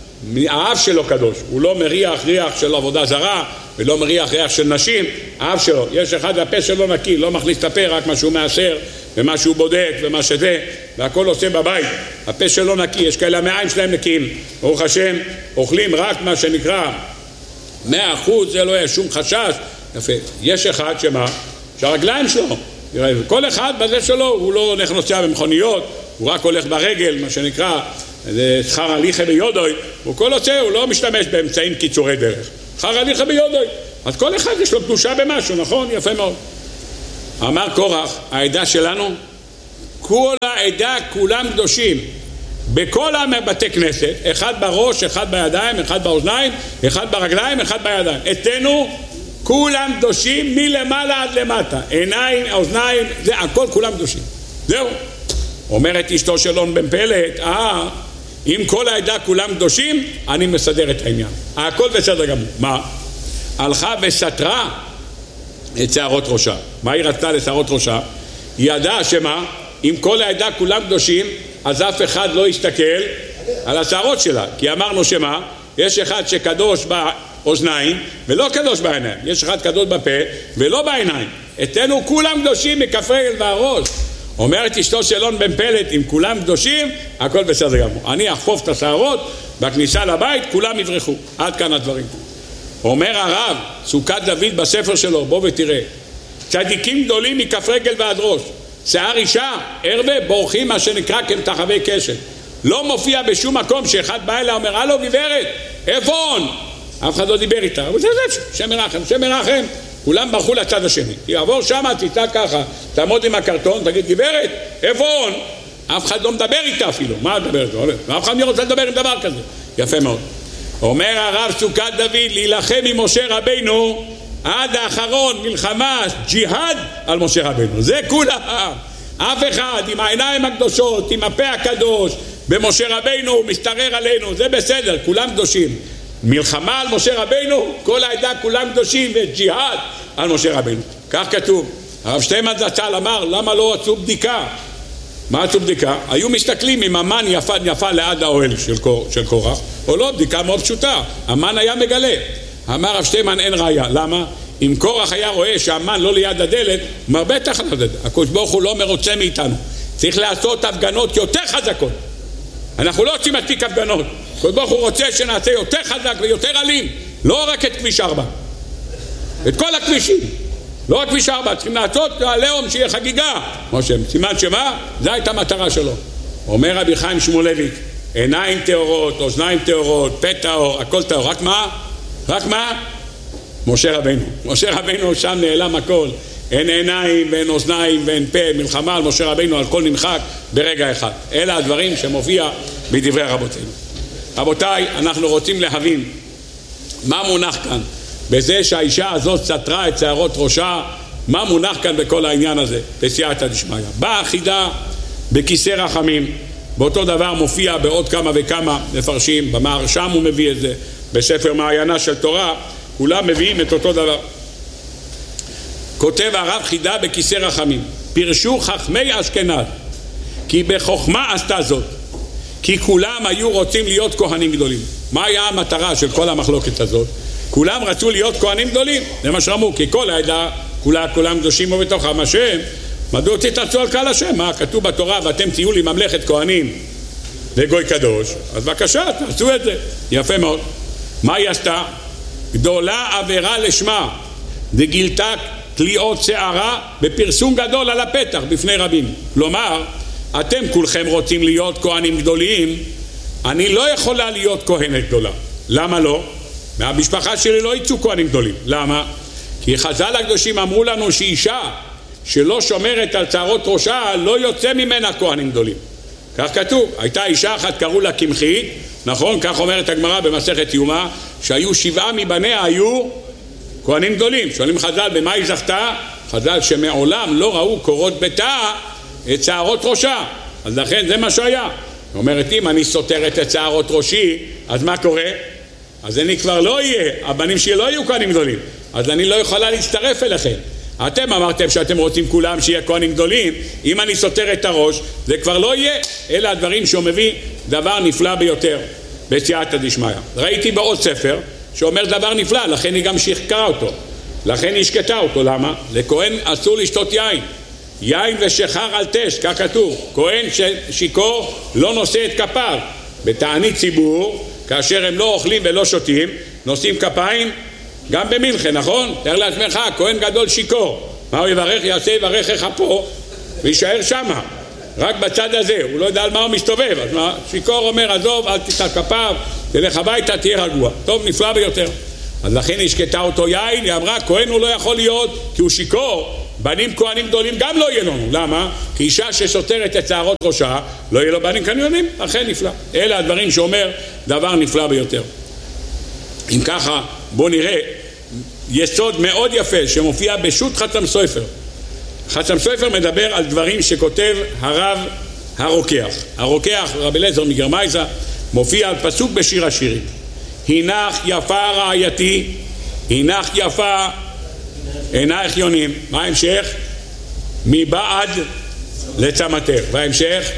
האף שלו קדוש, הוא לא מריח ריח של עבודה זרה, ולא מריח ריח של נשים, האף שלו. יש אחד, הפה שלו נקי, לא מכניס את הפה, רק מה שהוא מאסר, ומה שהוא בודק, ומה שזה, והכל עושה בבית. הפה שלו נקי, יש כאלה המעיים שלהם נקיים. ברוך השם, אוכלים רק מה שנקרא 100%, זה לא יהיה שום חשש. יפה. יש אחד שמה? שהרגליים שלו, כל אחד בזה שלו, הוא לא הולך נוסע במכוניות, הוא רק הולך ברגל, מה שנקרא, שכר הליכה ביודוי, הוא כל עושה, הוא לא משתמש באמצעים קיצורי דרך. שכר הליכה ביודוי. אז כל אחד יש לו קדושה במשהו, נכון? יפה מאוד. אמר קורח, העדה שלנו, כל העדה כולם קדושים. בכל בתי כנסת, אחד בראש, אחד בידיים, אחד באוזניים, אחד ברגליים, אחד בידיים. אצלנו כולם קדושים מלמעלה עד למטה. עיניים, האוזניים, זה הכל כולם קדושים. זהו. אומרת אשתו של און בן פלט, אם כל העדה כולם קדושים, אני מסדר את העניין. הכל בסדר גמור. מה? הלכה וסתרה את שערות ראשה. מה היא רצתה לשערות ראשה? היא ידעה שמה? אם כל העדה כולם קדושים, אז אף אחד לא יסתכל על השערות שלה. כי אמרנו שמה? יש אחד שקדוש באוזניים ולא קדוש בעיניים. יש אחד קדוש בפה ולא בעיניים. אתנו כולם קדושים מכף רגל והראש. אומרת אשתו של און בן פלט, אם כולם קדושים, הכל בסדר גמור. אני אחפוף את השערות, בכניסה לבית כולם יברחו. עד כאן הדברים. אומר הרב, סוכת דוד בספר שלו, בוא ותראה. צדיקים גדולים מכף רגל ועד ראש. שיער אישה, הרבה בורחים מה שנקרא כמתחווי קשת. לא מופיע בשום מקום שאחד בא אליה אומר, הלו גברת, איפה און? אף אחד לא דיבר איתה. אבל זה שם מרחם, שם מרחם. כולם ברחו לצד השני. יעבור שמה, תצעק ככה, תעמוד עם הקרטון, תגיד, גברת, איפה און? אף אחד לא מדבר איתה אפילו. מה מדבר איתה? אף אחד לא רוצה לדבר עם דבר כזה. יפה מאוד. אומר הרב סוכת דוד, להילחם עם משה רבינו עד האחרון, מלחמה, ג'יהאד על משה רבינו. זה כולם. אף אחד עם העיניים הקדושות, עם הפה הקדוש, במשה רבינו הוא מסתרר עלינו. זה בסדר, כולם קדושים. מלחמה על משה רבינו, כל העדה כולם קדושים, וג'יהאד על משה רבינו. כך כתוב. הרב שטיימן זצ"ל אמר, למה לא עשו בדיקה? מה עשו בדיקה? היו מסתכלים אם המן יפה ליד האוהל של קורח, או לא, בדיקה מאוד פשוטה. המן היה מגלה. אמר הרב שטיימן, אין ראיה. למה? אם קורח היה רואה שהמן לא ליד הדלת, מרבה תחת הדלת. הקדוש ברוך הוא לא מרוצה מאיתנו. צריך לעשות הפגנות יותר חזקות. אנחנו לא רוצים מספיק הפגנות. הקדוש ברוך הוא רוצה שנעשה יותר חזק ויותר אלים. לא רק את כביש 4. את כל הכבישים. לא רק כביש 4. צריכים לעשות עליהם שיהיה חגיגה. סימן שמה? זו הייתה המטרה שלו. אומר רבי חיים שמואלביץ, עיניים טהורות, אוזניים טהורות, פה טהור, הכל טהור. רק מה? רק מה? משה רבינו. משה רבינו שם נעלם הכל. אין עיניים ואין אוזניים ואין פה. מלחמה על משה רבינו, על כל נמחק ברגע אחד. אלה הדברים שמופיע בדברי רבותינו. רבותיי, אנחנו רוצים להבין מה מונח כאן בזה שהאישה הזאת סתרה את שערות ראשה. מה מונח כאן בכל העניין הזה בסייעתא דשמיא. באה חידה בכיסא רחמים, באותו דבר מופיע בעוד כמה וכמה מפרשים. במהרש"ם הוא מביא את זה, בספר מעיינה של תורה כולם מביאים את אותו דבר. כותב הרב חידה בכיסא רחמים, פירשו חכמי אשכנז כי בחוכמה עשתה זאת, כי כולם היו רוצים להיות כהנים גדולים. מה היה המטרה של כל המחלוקת הזאת? כולם רצו להיות כהנים גדולים. זה מה שאמרו, כי כל העדה כולם קדושים ובתוכם השם. מדוע תתעצו על קהל השם? מה כתוב בתורה? ואתם תהיו לי ממלכת כהנים וגוי קדוש. אז בבקשה, תעשו את זה. יפה מאוד. מה היא עשתה? גדולה עבירה לשמה, וגילתה תליעות שערה בפרסום גדול על הפתח בפני רבים. כלומר, אתם כולכם רוצים להיות כהנים גדולים, אני לא יכולה להיות כהנת גדולה. למה לא? מהמשפחה שלי לא יצאו כהנים גדולים. למה? כי חז"ל הקדושים אמרו לנו שאישה שלא שומרת על שערות ראשה לא יוצא ממנה כהנים גדולים. כך כתוב. הייתה אישה אחת קראו לה קמחית, נכון? כך אומרת הגמרא במסכת יומא, שהיו 7 מבניה היו כהנים גדולים. שואלים חז"ל במה היא זכתה? חז"ל שמעולם לא ראו קורות ביתה את שערות ראשה. אז לכן זה מה שהיה. היא אומרת, אם אני סותרת את שערות ראשי, אז מה קורה? אז אני כבר לא יהיה, הבנים שלי לא יהיו כהנים גדולים, אז אני לא יכולה להצטרף אליכם. אתם אמרתם שאתם רוצים כולם שיהיה כהנים גדולים, אם אני סותר את הראש, זה כבר לא יהיה. אלה הדברים שהוא מביא, דבר נפלא ביותר בסייעתא דשמיא. ראיתי בעוד ספר שאומר דבר נפלא, לכן היא גם שחקרה אותו, לכן היא השקטה אותו. למה? לכהן אסור לשתות יין, יין ושחר על תש, כך כתוב. כהן ששיכור לא נושא את כפיו. בתענית ציבור, כאשר הם לא אוכלים ולא שותים, נושאים כפיים גם במנחה, נכון? תאר לעצמך, כהן גדול שיכור, מה הוא יברך? יעשה יברכך פה וישאר שמה, רק בצד הזה, הוא לא יודע על מה הוא מסתובב. אז מה? שיכור אומר, עזוב, אל תשתה כפיו, תלך הביתה, תהיה רגוע. טוב, נפלא ביותר. אז לכן השקטה אותו יין, היא אמרה, כהן הוא לא יכול להיות, כי הוא שיקור, בנים כהנים גדולים גם לא יהיה לנו. למה? כי אישה שסותרת את שערות ראשה, לא יהיה לו בנים כהנים, אכן נפלא. אלה הדברים שאומר דבר נפלא ביותר. אם ככה, בואו נראה יסוד מאוד יפה שמופיע בשו"ת חתם סופר. חתם סופר מדבר על דברים שכותב הרב הרוקח. הרוקח, רבי אליעזר מגרמייזא, מופיע על פסוק בשיר השירים. הנך יפה רעייתי, הנך יפה עינייך יונים. מה ההמשך? מבעד לצמתך. וההמשך?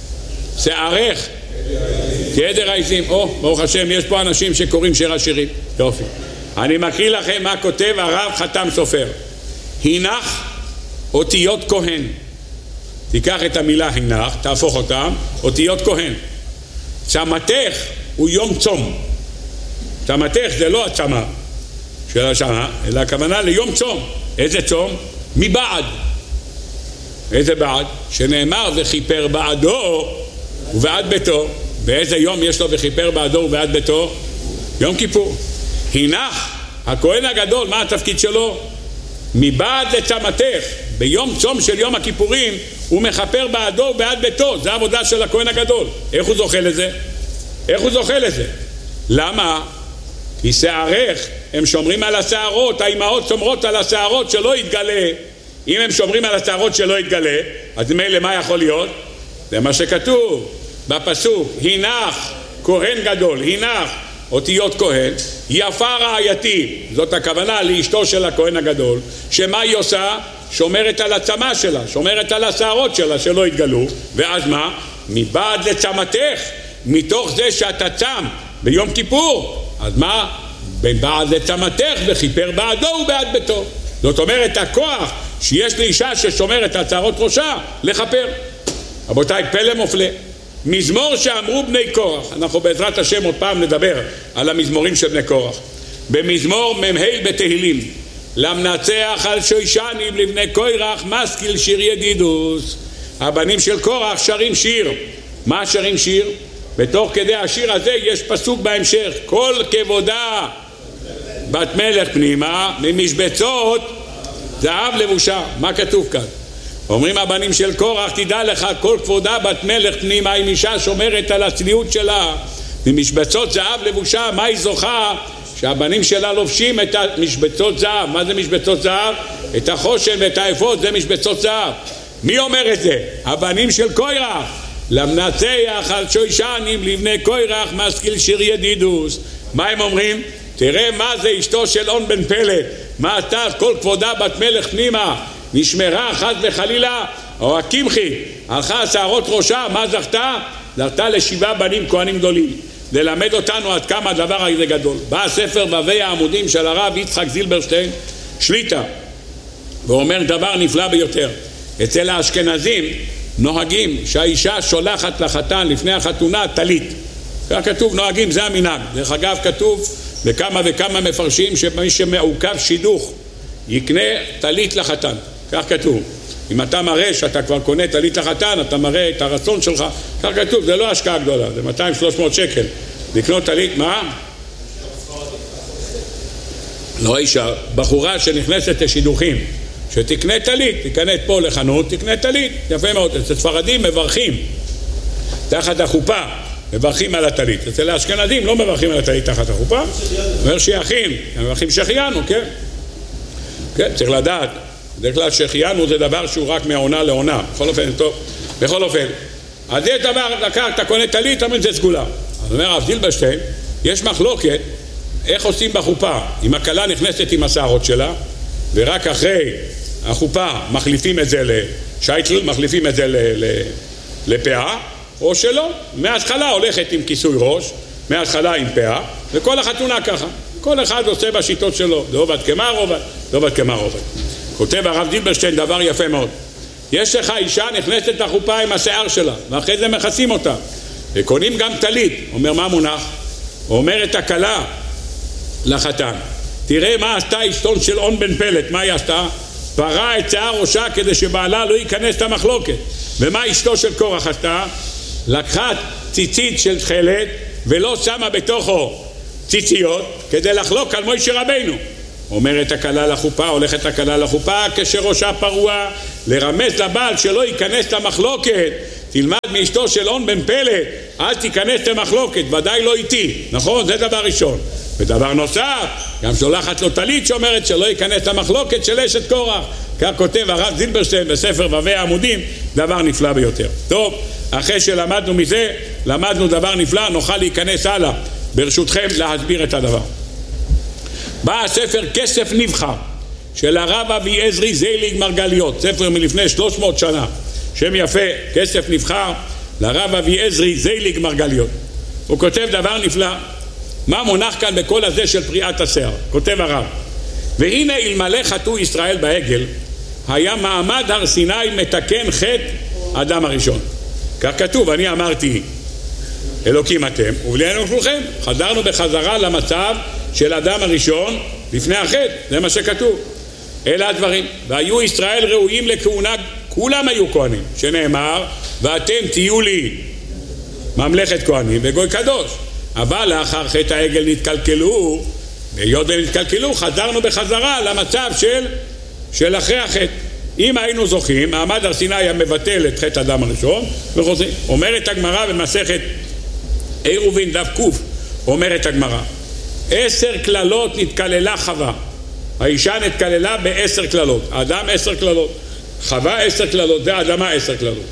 שערך כעדר העיזים. ברוך השם, יש פה אנשים שקוראים שיר השירים. יופי. אני מקריא לכם מה כותב הרב חתם סופר. הנך אותיות כהן. תיקח את המילה הנך, תהפוך אותם, אותיות כהן. צמתך הוא יום צום. צמתך זה לא הצמה של השנה, אלא הכוונה ליום צום. איזה צום? מבעד. איזה בעד? שנאמר וכיפר בעדו ובעד ביתו. באיזה יום יש לו וכיפר בעדו ובעד ביתו? יום כיפור. הנך, הכהן הגדול, מה התפקיד שלו? מבעד לצמתך, ביום צום של יום הכיפורים, הוא מכפר בעדו ובעד ביתו. זה העבודה של הכהן הגדול. איך הוא זוכה לזה? איך הוא זוכה לזה? למה? כי שערך, הם שומרים על השערות, האימהות שומרות על השערות שלא יתגלה. אם הם שומרים על השערות שלא יתגלה, אז מילא מה יכול להיות? זה מה שכתוב בפסוק, הנך כהן גדול, הנך אותיות כהן, יפה רעייתי, זאת הכוונה לאשתו של הכהן הגדול, שמה היא עושה? שומרת על הצמה שלה, שומרת על השערות שלה שלא יתגלו. ואז מה? מבעד לצמתך, מתוך זה שאתה צם ביום כיפור, אז מה? בין בעד לצמתך וכיפר בעדו ובעד ביתו. זאת אומרת, הכוח שיש לאישה ששומרת על שערות ראשה לכפר. רבותיי, פלא מופלא. מזמור שאמרו בני קורח, אנחנו בעזרת השם עוד פעם נדבר על המזמורים של בני קורח. במזמור מ"ה בתהילים, למנצח על שוישנים לבני קורח משכיל שיר ידידוס. הבנים של קורח שרים שיר. מה שרים שיר? בתוך כדי השיר הזה יש פסוק בהמשך, כל כבודה בת מלך פנימה ממשבצות זהב לבושה. מה כתוב כאן? אומרים הבנים של קורח, תדע לך, כל כבודה בת מלך פנימה, אם אישה שומרת על הצניעות שלה ממשבצות זהב לבושה, מה היא זוכה? שהבנים שלה לובשים את המשבצות זהב. מה זה משבצות זהב? את החושן ואת האפוד, זה משבצות זהב. מי אומר את זה? הבנים של קורח. למנצח על שוישנים לבני קורח משכיל שיר ידידוס. מה הם אומרים? תראה מה זה אשתו של און בן פלט, מה עשתה? כל כבודה בת מלך פנימה נשמרה חס וחלילה, או הקמחי הלכה שערות ראשה, מה זכתה? זכתה לשבעה בנים כהנים גדולים. ללמד אותנו עד כמה הדבר הזה גדול. בא הספר בבי העמודים של הרב יצחק זילברשטיין שליטה, ואומר דבר נפלא ביותר. אצל האשכנזים נוהגים שהאישה שולחת לחתן לפני החתונה טלית. כך כתוב, נוהגים, זה המנהג. דרך אגב כתוב בכמה וכמה מפרשים שמי שמעוכב שידוך יקנה טלית לחתן. כך כתוב. אם אתה מראה שאתה כבר קונה טלית לחתן, אתה מראה את הרצון שלך. כך כתוב, זה לא השקעה גדולה, זה 200-300 שקל. לקנות טלית, מה? לא אישה, בחורה שנכנסת לשידוכים, שתקנה טלית, תיכנס פה לחנות, תקנה טלית, יפה מאוד. אצל ספרדים מברכים תחת החופה, מברכים על הטלית. אצל האשכנזים לא מברכים על הטלית תחת החופה, אומר שייכים, הם מברכים שחיינו, כן? כן, צריך לדעת, בדרך כלל שחיינו זה דבר שהוא רק מעונה לעונה, בכל אופן, טוב, בכל אופן. אז זה דבר, אתה קונה טלית, אומרים זה סגולה. אז אומר הרב זילברשטיין, יש מחלוקת איך עושים בחופה. אם הכלה נכנסת עם השערות שלה, ורק אחרי החופה מחליפים את זה לשייטל, מחליפים את זה לפאה, או שלא, מההתחלה הולכת עם כיסוי ראש, מההתחלה עם פאה, וכל החתונה ככה. כל אחד עושה בשיטות שלו, דובת כמר עובד, דובת כמר עובד. כותב הרב זילברשטיין דבר יפה מאוד. יש לך אישה נכנסת לחופה עם השיער שלה, ואחרי זה מכסים אותה, וקונים גם טלית. אומר מה מונח? אומר את הכלה לחתן, תראה מה עשתה אשתו של און בן פלט. מה היא עשתה? פרה את שיער ראשה כדי שבעלה לא ייכנס למחלוקת. ומה אשתו של קורח עשתה? לקחה ציצית של תכלת ולא שמה בתוכו ציציות כדי לחלוק על מוישה רבינו. אומרת הכלה לחופה, הולכת הכלה לחופה כשראשה פרוע, לרמז לבעל שלא ייכנס למחלוקת. תלמד מאשתו של און בן פלט, אל תיכנס למחלוקת, ודאי לא איתי. נכון? זה דבר ראשון. ודבר נוסף, גם שולחת לו טלית שאומרת שלא ייכנס למחלוקת של אשת קורח. כך כותב הרב זילברשטיין בספר ו"וי העמודים, דבר נפלא ביותר. טוב, אחרי שלמדנו מזה, למדנו דבר נפלא, נוכל להיכנס הלאה. ברשותכם להסביר את הדבר. בא הספר כסף נבחר של הרב אביעזרי זייליג מרגליות, ספר מלפני 300 שנה, שם יפה, כסף נבחר לרב אביעזרי זייליג מרגליות. הוא כותב דבר נפלא. מה מונח כאן בכל הזה של פריעת השיער? כותב הרב, והנה אלמלא חטאו ישראל בעגל, היה מעמד הר סיני מתקן חטא אדם הראשון. כך כתוב, אני אמרתי אלוקים אתם ובליענו כולכם. חזרנו בחזרה למצב של אדם הראשון לפני החטא, זה מה שכתוב. אלה הדברים. והיו ישראל ראויים לכהונה, כולם היו כהנים, שנאמר ואתם תהיו לי ממלכת כהנים וגוי קדוש. אבל לאחר חטא העגל נתקלקלו, והיות ונתקלקלו חזרנו בחזרה למצב של אחרי החטא. אם היינו זוכים, מעמד הר סיני היה מבטל את חטא אדם הראשון וחוזרים. אומרת הגמרא במסכת עירובין דף קוף, אומרת הגמרא 10 קללות נתקללה חווה. האישה נתקללה ב10 קללות, האדם 10 קללות, חווה 10 קללות, זה האדמה 10 קללות,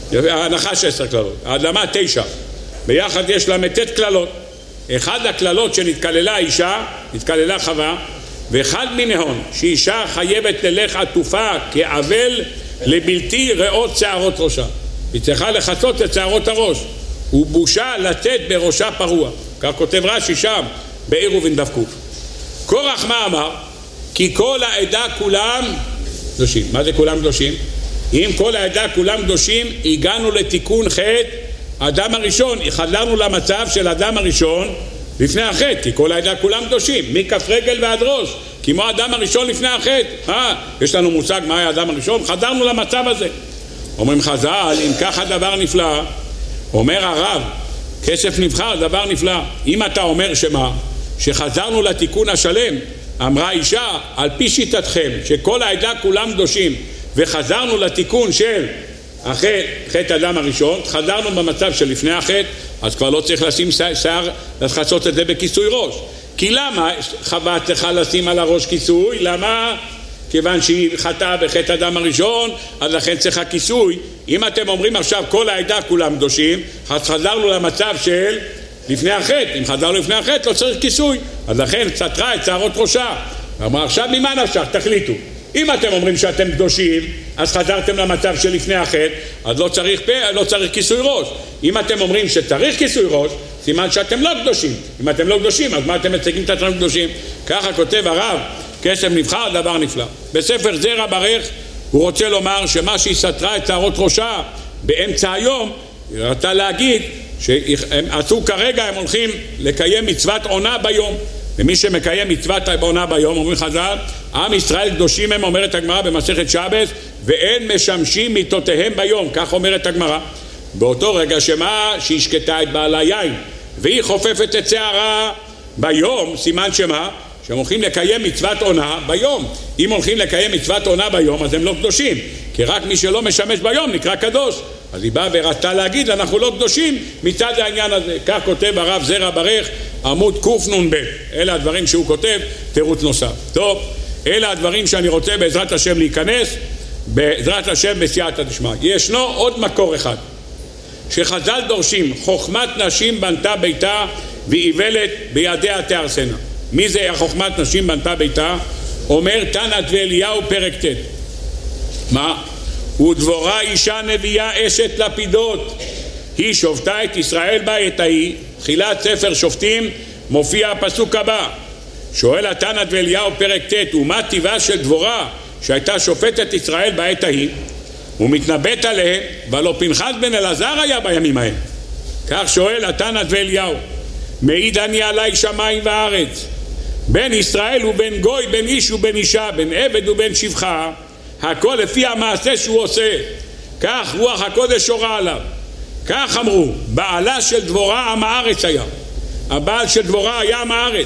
הנחש 10 קללות, האדמה 9, ביחד יש לה מתת קללות. אחד הקללות שנתקללה האישה, נתקללה חווה, ואחד מנהון שאישה חייבת ללך עטופה כעבל לבלתי ראות שערות ראשה, היא צריכה לחצות את שערות הראש, ובושה לצאת בראשה פרוע. כך כותב רש"י שם בעירובין דף קוף. קורח מה אמר? כי כל העדה כולם קדושים. מה זה כולם קדושים? אם כל העדה כולם קדושים, הגענו לתיקון חטא האדם הראשון, חזרנו למצב של האדם הראשון לפני החטא, כי כל העדה כולם קדושים, מכף רגל ועד ראש, כמו האדם הראשון לפני החטא. יש לנו מושג מה היה האדם הראשון? חזרנו למצב הזה. אומרים חז"ל, אם ככה דבר נפלא, אומר הרב, כסף נבחר, דבר נפלא. אם אתה אומר שמה? שחזרנו לתיקון השלם, אמרה אישה, על פי שיטתכם, שכל העדה כולם קדושים, וחזרנו לתיקון של אחרי חטא אדם הראשון, חזרנו במצב של לפני החטא, אז כבר לא צריך לשים שיער, לחצות את זה בכיסוי ראש. כי למה חווה צריכה לשים על הראש כיסוי? למה? כיוון שהיא חטאה בחטא אדם הראשון, אז לכן צריכה כיסוי. אם אתם אומרים עכשיו כל העדה כולם קדושים, אז חזרנו למצב של לפני החטא. אם חזרנו לפני החטא לא צריך כיסוי, אז לכן סתרה את שערות ראשה. אמר עכשיו ממה נפשך? תחליטו. אם אתם אומרים שאתם קדושים, אז חזרתם למצב של לפני החטא, אז לא צריך כיסוי ראש. אם אתם אומרים שצריך כיסוי ראש, סימן שאתם לא קדושים. אם אתם לא קדושים, אז מה אתם מציגים את עצמם קדושים? ככה כותב הרב, כסף נבחר, דבר נפלא. בספר זרע ברך הוא רוצה לומר שמה שהיא סתרה את שערות ראשה באמצע היום, היא רצתה להגיד שהם עשו כרגע, הם הולכים לקיים מצוות עונה ביום. ומי שמקיים מצוות עונה ביום, אומרים חז"ל, עם ישראל קדושים הם, אומרת הגמרא במסכת שבס, ואין משמשים מיתותיהם ביום, כך אומרת הגמרא. באותו רגע שמה? שהיא שקטה את בעלה יין, והיא חופפת את שערה ביום, סימן שמה? שהם הולכים לקיים מצוות עונה ביום. אם הולכים לקיים מצוות עונה ביום, אז הם לא קדושים, כי רק מי שלא משמש ביום נקרא קדוש. אז היא באה ורצתה להגיד, אנחנו לא קדושים מצד העניין הזה. כך כותב הרב זרע ברך, עמוד קנ"ב. אלה הדברים שהוא כותב, תירוץ נוסף. טוב, אלה הדברים שאני רוצה בעזרת השם להיכנס, בעזרת השם בסייעתא דשמיא. ישנו עוד מקור אחד, שחז"ל דורשים, חוכמת נשים בנתה ביתה ואיוולת בידיה תהרסנה. מי זה החוכמת נשים בנתה ביתה? אומר תנת ואליהו פרק ט'. מה? ודבורה אישה נביאה אשת לפידות, היא שופטה את ישראל בעת ההיא. תחילת ספר שופטים מופיע הפסוק הבא. שואל התנת ואליהו פרק ט', ומה טבעה של דבורה שהייתה שופטת ישראל בעת ההיא? הוא מתנבט עליהם, ולא פנחס בן אלעזר היה בימים ההם. כך שואל התנת ואליהו, מעיד אני עלי שמיים וארץ, בין ישראל ובין גוי, בין איש ובין אישה, בין עבד ובין שפחה, הכל לפי המעשה שהוא עושה, כך רוח הקודש הורה עליו. כך אמרו, בעלה של דבורה עם הארץ היה, הבעל של דבורה היה מהארץ.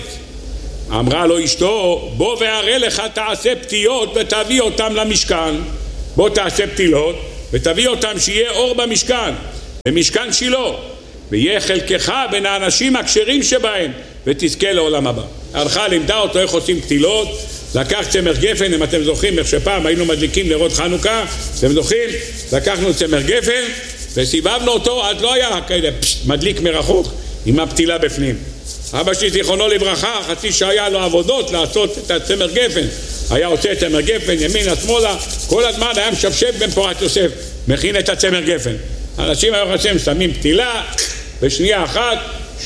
אמרה לו אשתו, בוא והראה לך תעשה פתיות ותביא אותם למשכן. בוא תעשה פתילות ותביא אותם שיהיה אור במשכן, במשכן שילה, ויהיה חלקך בין האנשים הכשרים שבהם, ותזכה לעולם הבא. הלכה, לימדה אותו איך עושים פתילות, לקח צמר גפן, אם אתם זוכרים איך שפעם היינו מדליקים נרות חנוכה, אתם זוכרים? לקחנו צמר גפן וסיבבנו אותו, אז לא היה כאלה מדליק מרחוק עם הפתילה בפנים. אבא שלי זיכרונו לברכה, חצי שהיה לו עבודות לעשות את הצמר גפן, היה עושה את צמר גפן ימינה שמאלה, כל הזמן היה משפשף בן פורת יוסף, מכין את הצמר גפן. אנשים היום השם שמים פתילה בשנייה אחת,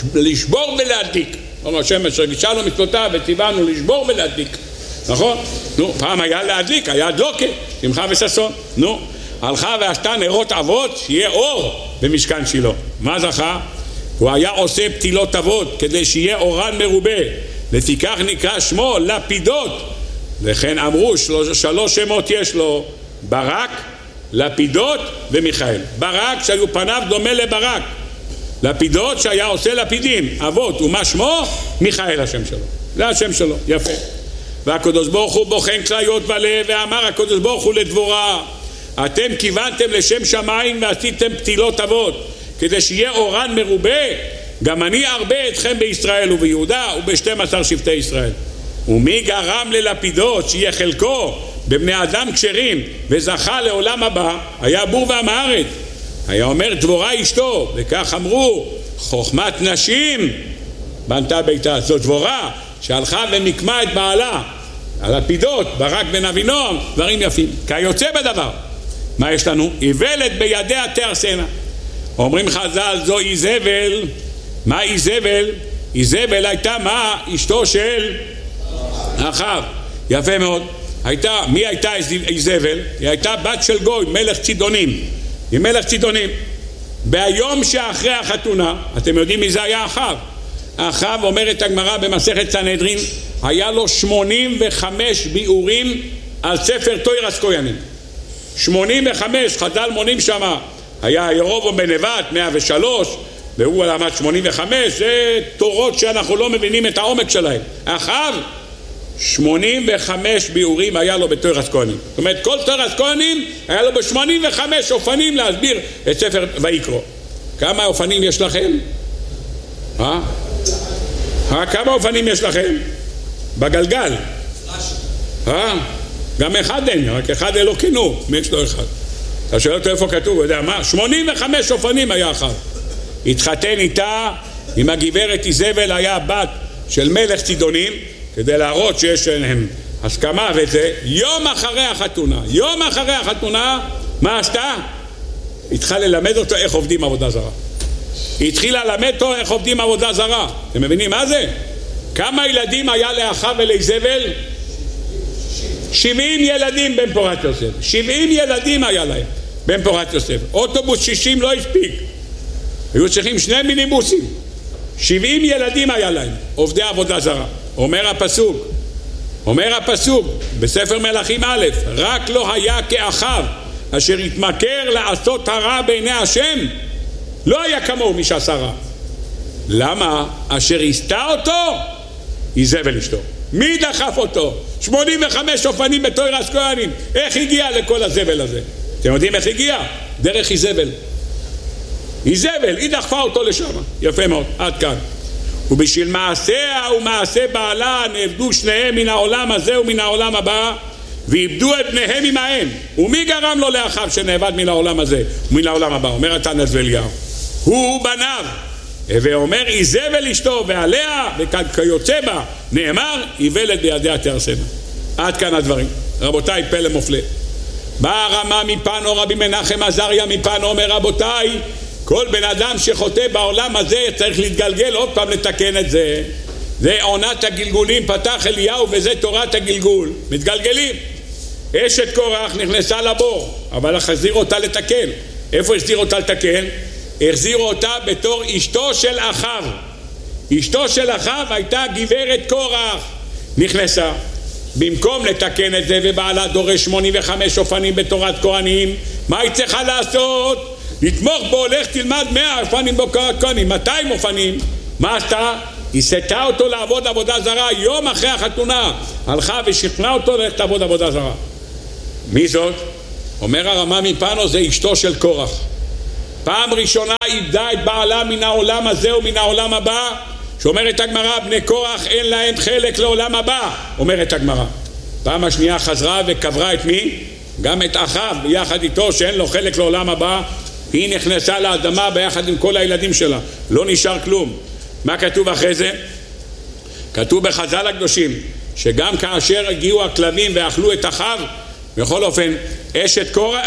לשבור ולהדליק. אומר השם שרגישה לו מצוותיו וציוונו לשבור ולהדליק, נכון? נו, פעם היה להדליק, היה דלוקה, שמחה וששון. נו, הלכה ועשתה נרות אבות שיהיה אור במשכן שילה. מה זכה? הוא היה עושה פתילות אבות כדי שיהיה אורן מרובה, לפיכך נקרא שמו לפידות. לכן אמרו 3 שמות יש לו, ברק, לפידות ומיכאל. ברק שהיו פניו דומה לברק, לפידות שהיה עושה לפידים אבות, ומה שמו? מיכאל השם שלו, זה השם שלו. יפה. והקדוש ברוך הוא בוחן כליות ולב, ואמר הקדוש ברוך הוא לדבורה, אתם כיוונתם לשם שמיים ועשיתם פתילות אבות כדי שיהיה אורן מרובה, גם אני ארבה אתכם בישראל וביהודה וב12 שבטי ישראל. ומי גרם ללפידות שיהיה חלקו בבני אדם כשרים וזכה לעולם הבא? היה בור ועם הארץ. היה אומר דבורה אשתו, וכך אמרו, חוכמת נשים בנתה ביתה. זאת דבורה שהלכה ומקמה את בעלה. הלפידות, ברק בן אבינועם, דברים יפים. כיוצא בדבר. מה יש לנו? איוולת בידיה תארסנה. אומרים חז"ל, זו איזבל. מה איזבל? איזבל הייתה מה? אשתו של אחאב. יפה מאוד. מי הייתה איזבל? היא הייתה בת של גוי, מלך צידונים. היא מלך צידונים. ביום שאחרי החתונה, אתם יודעים מי זה היה אחאב? אחאב, אומרת הגמרא במסכת סנהדרין, היה לו 85 ביאורים על ספר תוירס כהנים. 85, חז"ל מונים שמה. היה ירובעם בן נבט 103, והוא למד 85, זה תורות שאנחנו לא מבינים את העומק שלהם. אחאב 85 ביאורים היה לו בתוירס כהנים. זאת אומרת, כל תוירס כהנים היה לו ב85 אופנים להסביר את ספר ויקרא. כמה אופנים יש לכם? כמה אופנים יש לכם? בגלגל. גם אחד אין, רק אחד אלוקינו, מי יש לו אחד? אתה שואל אותו איפה כתוב, הוא יודע מה? 85 אופנים היה אחר. התחתן איתה, עם הגברת איזבל, היה בת של מלך צידונים, כדי להראות שיש להם הסכמה וזה. יום אחרי החתונה, מה עשתה? התחילה ללמד אותו איך עובדים עבודה זרה. היא התחילה ללמד אותו איך עובדים עבודה זרה. אתם מבינים מה זה? כמה ילדים היה לאחאב ולאיזבל? 70 ילדים בן פורת יוסף. 70 ילדים היה להם בן פורת יוסף. אוטובוס 60 לא הספיק, היו צריכים 2 מיניבוסים. 70 ילדים היה להם, עובדי עבודה זרה. אומר הפסוק בספר מלכים א', רק לא היה כאחאב אשר התמכר לעשות הרע בעיני השם, לא היה כמוהו מי שעשה רע. למה? אשר הסתה אותו איזבל אשתו. מי דחף אותו? 85 אופנים בתוירס כהנים. איך הגיע לכל הזבל הזה? אתם יודעים איך הגיע? דרך איזבל. היא דחפה אותו לשם. יפה מאוד, עד כאן. ובשביל מעשיה ומעשה בעלה נאבדו שניהם מן העולם הזה ומן העולם הבא, ואיבדו את בניהם עמהם. ומי גרם לו לאחאב שנאבד מן העולם הזה ומן העולם הבא? אומר התנא ואליהו, הוא בניו. ואומר איזבל אשתו, ועליה וכיוצא בה נאמר איוולת בידיה תארסנה. עד כאן הדברים. רבותיי, פלא מופלא. בא הרמה מפנו, רבי מנחם עזריה מפנו, אומר רבותיי, כל בן אדם שחוטא בעולם הזה צריך להתגלגל עוד פעם לתקן את זה. זה עונת הגלגולים, פתח אליהו, וזה תורת הגלגול. מתגלגלים. אשת קורח נכנסה לבור, אבל החזיר אותה לתקן. איפה החזיר אותה לתקן? החזירו אותה בתור אשתו של אחאב. אשתו של אחאב הייתה גברת קורח. נכנסה. במקום לתקן את זה ובעלה דורש 85 אופנים בתורת כהנים, מה היא צריכה לעשות? לתמוך בו, לך תלמד 100 אופנים בתורת כהנים. 200 אופנים מה עשתה? היא סתה אותו לעבוד עבודה זרה. יום אחרי החתונה הלכה ושכנעה אותו ללכת לעבוד עבודה זרה. מי זאת? אומר הרמ"א מפנו, זה אשתו של קורח. פעם ראשונה איבדה את בעלה מן העולם הזה ומן העולם הבא, שאומרת הגמרא, בני קורח אין להם חלק לעולם הבא, אומרת הגמרא. פעם השנייה חזרה וקברה את מי? גם את אחיו ביחד איתו, שאין לו חלק לעולם הבא. היא נכנסה לאדמה ביחד עם כל הילדים שלה, לא נשאר כלום. מה כתוב אחרי זה? כתוב בחז"ל הקדושים שגם כאשר הגיעו הכלבים ואכלו את אחיו, בכל אופן אשת קורח,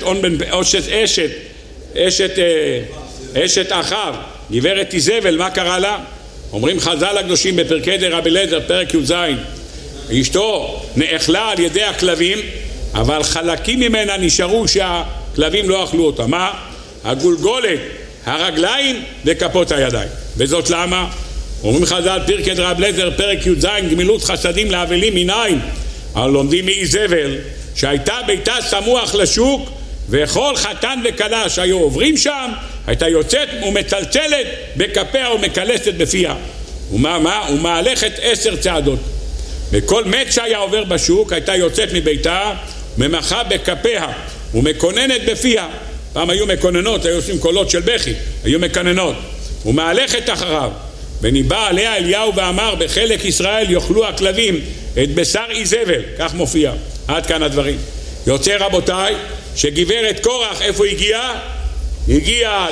אשת אחיו, גברת איזבל, מה קרה לה? אומרים חז"ל הקדושים בפרקי דרבי אליעזר פרק י"ז, אשתו נאכלה על ידי הכלבים, אבל חלקים ממנה נשארו שהכלבים לא אכלו אותה. מה? הגולגולת, הרגליים וכפות הידיים. וזאת למה? אומרים חז"ל פרקי דרבי אליעזר פרק י"ז, גמילות חסדים לאבלים מנין? אבל לומדים מאיזבל שהייתה ביתה סמוך לשוק, וכל חתן וכלה שהיו עוברים שם הייתה יוצאת ומצלצלת בכפיה ומקלסת בפיה. ומהלכת 10 צעדות. וכל מת שהיה עובר בשוק הייתה יוצאת מביתה, ממחה בכפיה ומקוננת בפיה. פעם היו מקוננות, היו עושים קולות של בכי, היו מקוננות. ומהלכת אחריו. וניבא עליה אליהו ואמר, בחלק ישראל יאכלו הכלבים את בשר איזבל. כך מופיע. עד כאן הדברים. יוצא רבותיי שגברת קורח איפה הגיעה? הגיעה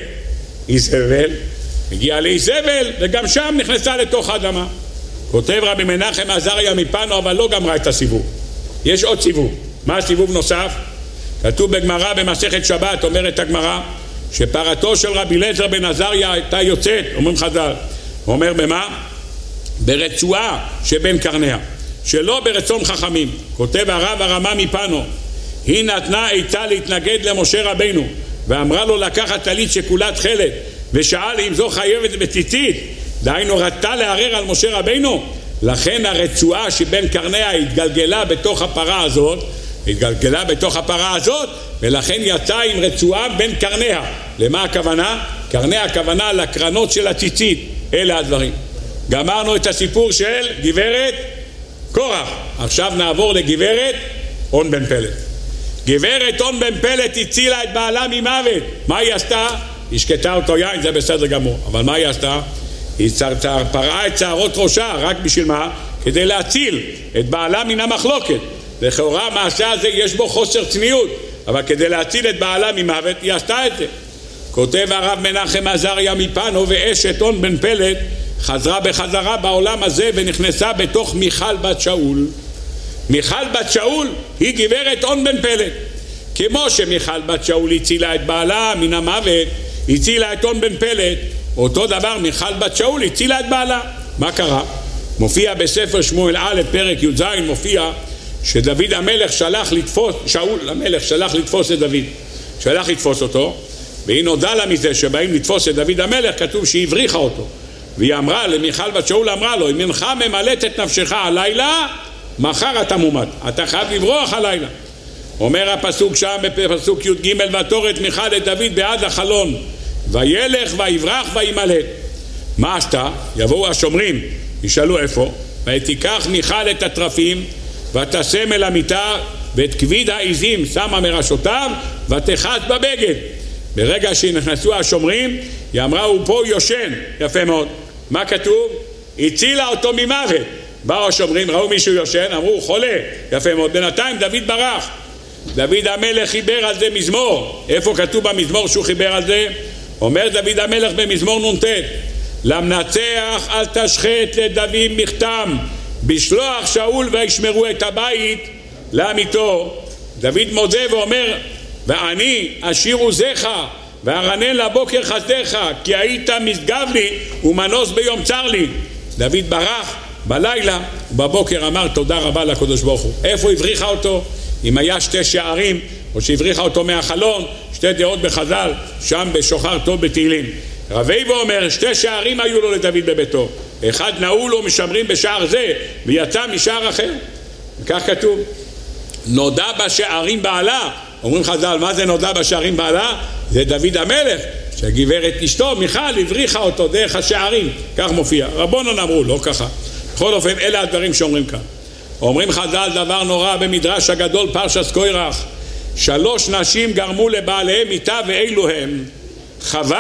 לאיזבל, וגם שם נכנסה לתוך האדמה. כותב רבי מנחם עזריה מפנו, אבל לא גמרה את הסיבוב. יש עוד סיבוב. מה סיבוב נוסף? כתוב בגמרא במסכת שבת, אומרת הגמרא, שפרתו של רבי אליעזר בן עזריה הייתה יוצאת, אומרים חז"ל, אומר במה? ברצועה שבין קרניה, שלא ברצון חכמים. כותב הרב הרמ"א מפנו, היא נתנה עצה להתנגד למשה רבינו, ואמרה לו לקחת טלית שכולה תכלת, ושאל אם זו חייבת בציצית, דהיינו רצתה לערער על משה רבינו. לכן הרצועה שבין קרניה התגלגלה בתוך הפרה הזאת, ולכן יצאה עם רצועה בין קרניה. למה הכוונה? קרניה הכוונה לקרנות של הציצית. אלה הדברים. גמרנו את הסיפור של גברת קורח. עכשיו נעבור לגברת און בן פלט. גברת און בן פלט הצילה את בעלה ממוות. מה היא עשתה? השקטה אותו יין, זה בסדר גמור. אבל מה היא עשתה? היא פרעה את שערות ראשה. רק בשביל מה? כדי להציל את בעלה מן המחלוקת. לכאורה המעשה הזה יש בו חוסר צניעות, אבל כדי להציל את בעלה ממוות היא עשתה את זה. כותב הרב מנחם עזריה מפנו, ואשת און בן פלט חזרה בחזרה בעולם הזה ונכנסה בתוך מיכל בת שאול. מיכל בת שאול היא גברת און בן פלט. כמו שמיכל בת שאול הצילה את בעלה מן המוות, הצילה את און בן פלט, אותו דבר מיכל בת שאול הצילה את בעלה. מה קרה? מופיע בספר שמואל א' פרק י"ז, מופיע שדוד המלך שאול המלך שלח לתפוס את דוד, שלח לתפוס אותו, והיא נודע לה מזה שבאים לתפוס את דוד המלך, כתוב שהיא הבריחה אותו, והיא אמרה למיכל בת שאול, אמרה לו, אם אינך ממלאת את נפשך הלילה, מחר אתה מומת, אתה חייב לברוח הלילה. אומר הפסוק שם בפסוק י"ג, ותורת מיכל את דוד בעד החלון, וילך ויברח וימלט. מה עשתה? יבואו השומרים, ישאלו איפה? ותיקח מיכל את הטרפים ותשם אל המיטה, ואת כביד העיזים שמה מראשותיו ותחת בבגד. ברגע שנכנסו השומרים, היא אמרה, הוא פה יושן. יפה מאוד. מה כתוב? הצילה אותו ממוות. באו השומרים, ראו מישהו יושן, אמרו, הוא חולה. יפה מאוד. בינתיים דוד ברח. דוד המלך חיבר על זה מזמור. איפה כתוב במזמור שהוא חיבר על זה? אומר דוד המלך במזמור נ"ט, למנצח אל תשחט לדוד מכתם, בשלוח שאול וישמרו את הבית לעמיתו. דוד מודה ואומר, ואני אשיר עוזך וארנן לבוקר חסדך, כי היית משגב לי ומנוס ביום צר לי. דוד ברח בלילה, ובבוקר אמר תודה רבה לקדוש ברוך הוא. איפה הבריחה אותו? אם היה 2 שערים, או שהבריחה אותו מהחלון, 2 דעות בחז"ל, שם בשוחר טוב בתהילים. רבי ואומר, 2 שערים היו לו לדוד בביתו, אחד נעול לו משמרים בשער זה, ויצא משער אחר. כך כתוב. נודע בשערים בעלה. אומרים חז"ל, מה זה נודע בשערים בעלה? זה דוד המלך, שהגברת אשתו מיכל הבריחה אותו דרך השערים, כך מופיע. רבונן אמרו, לא ככה. בכל אופן, אלה הדברים שאומרים כאן. אומרים חז"ל דבר נורא במדרש הגדול פרשת קורח, 3 נשים גרמו לבעליהם מיתה, ואילו הם חווה,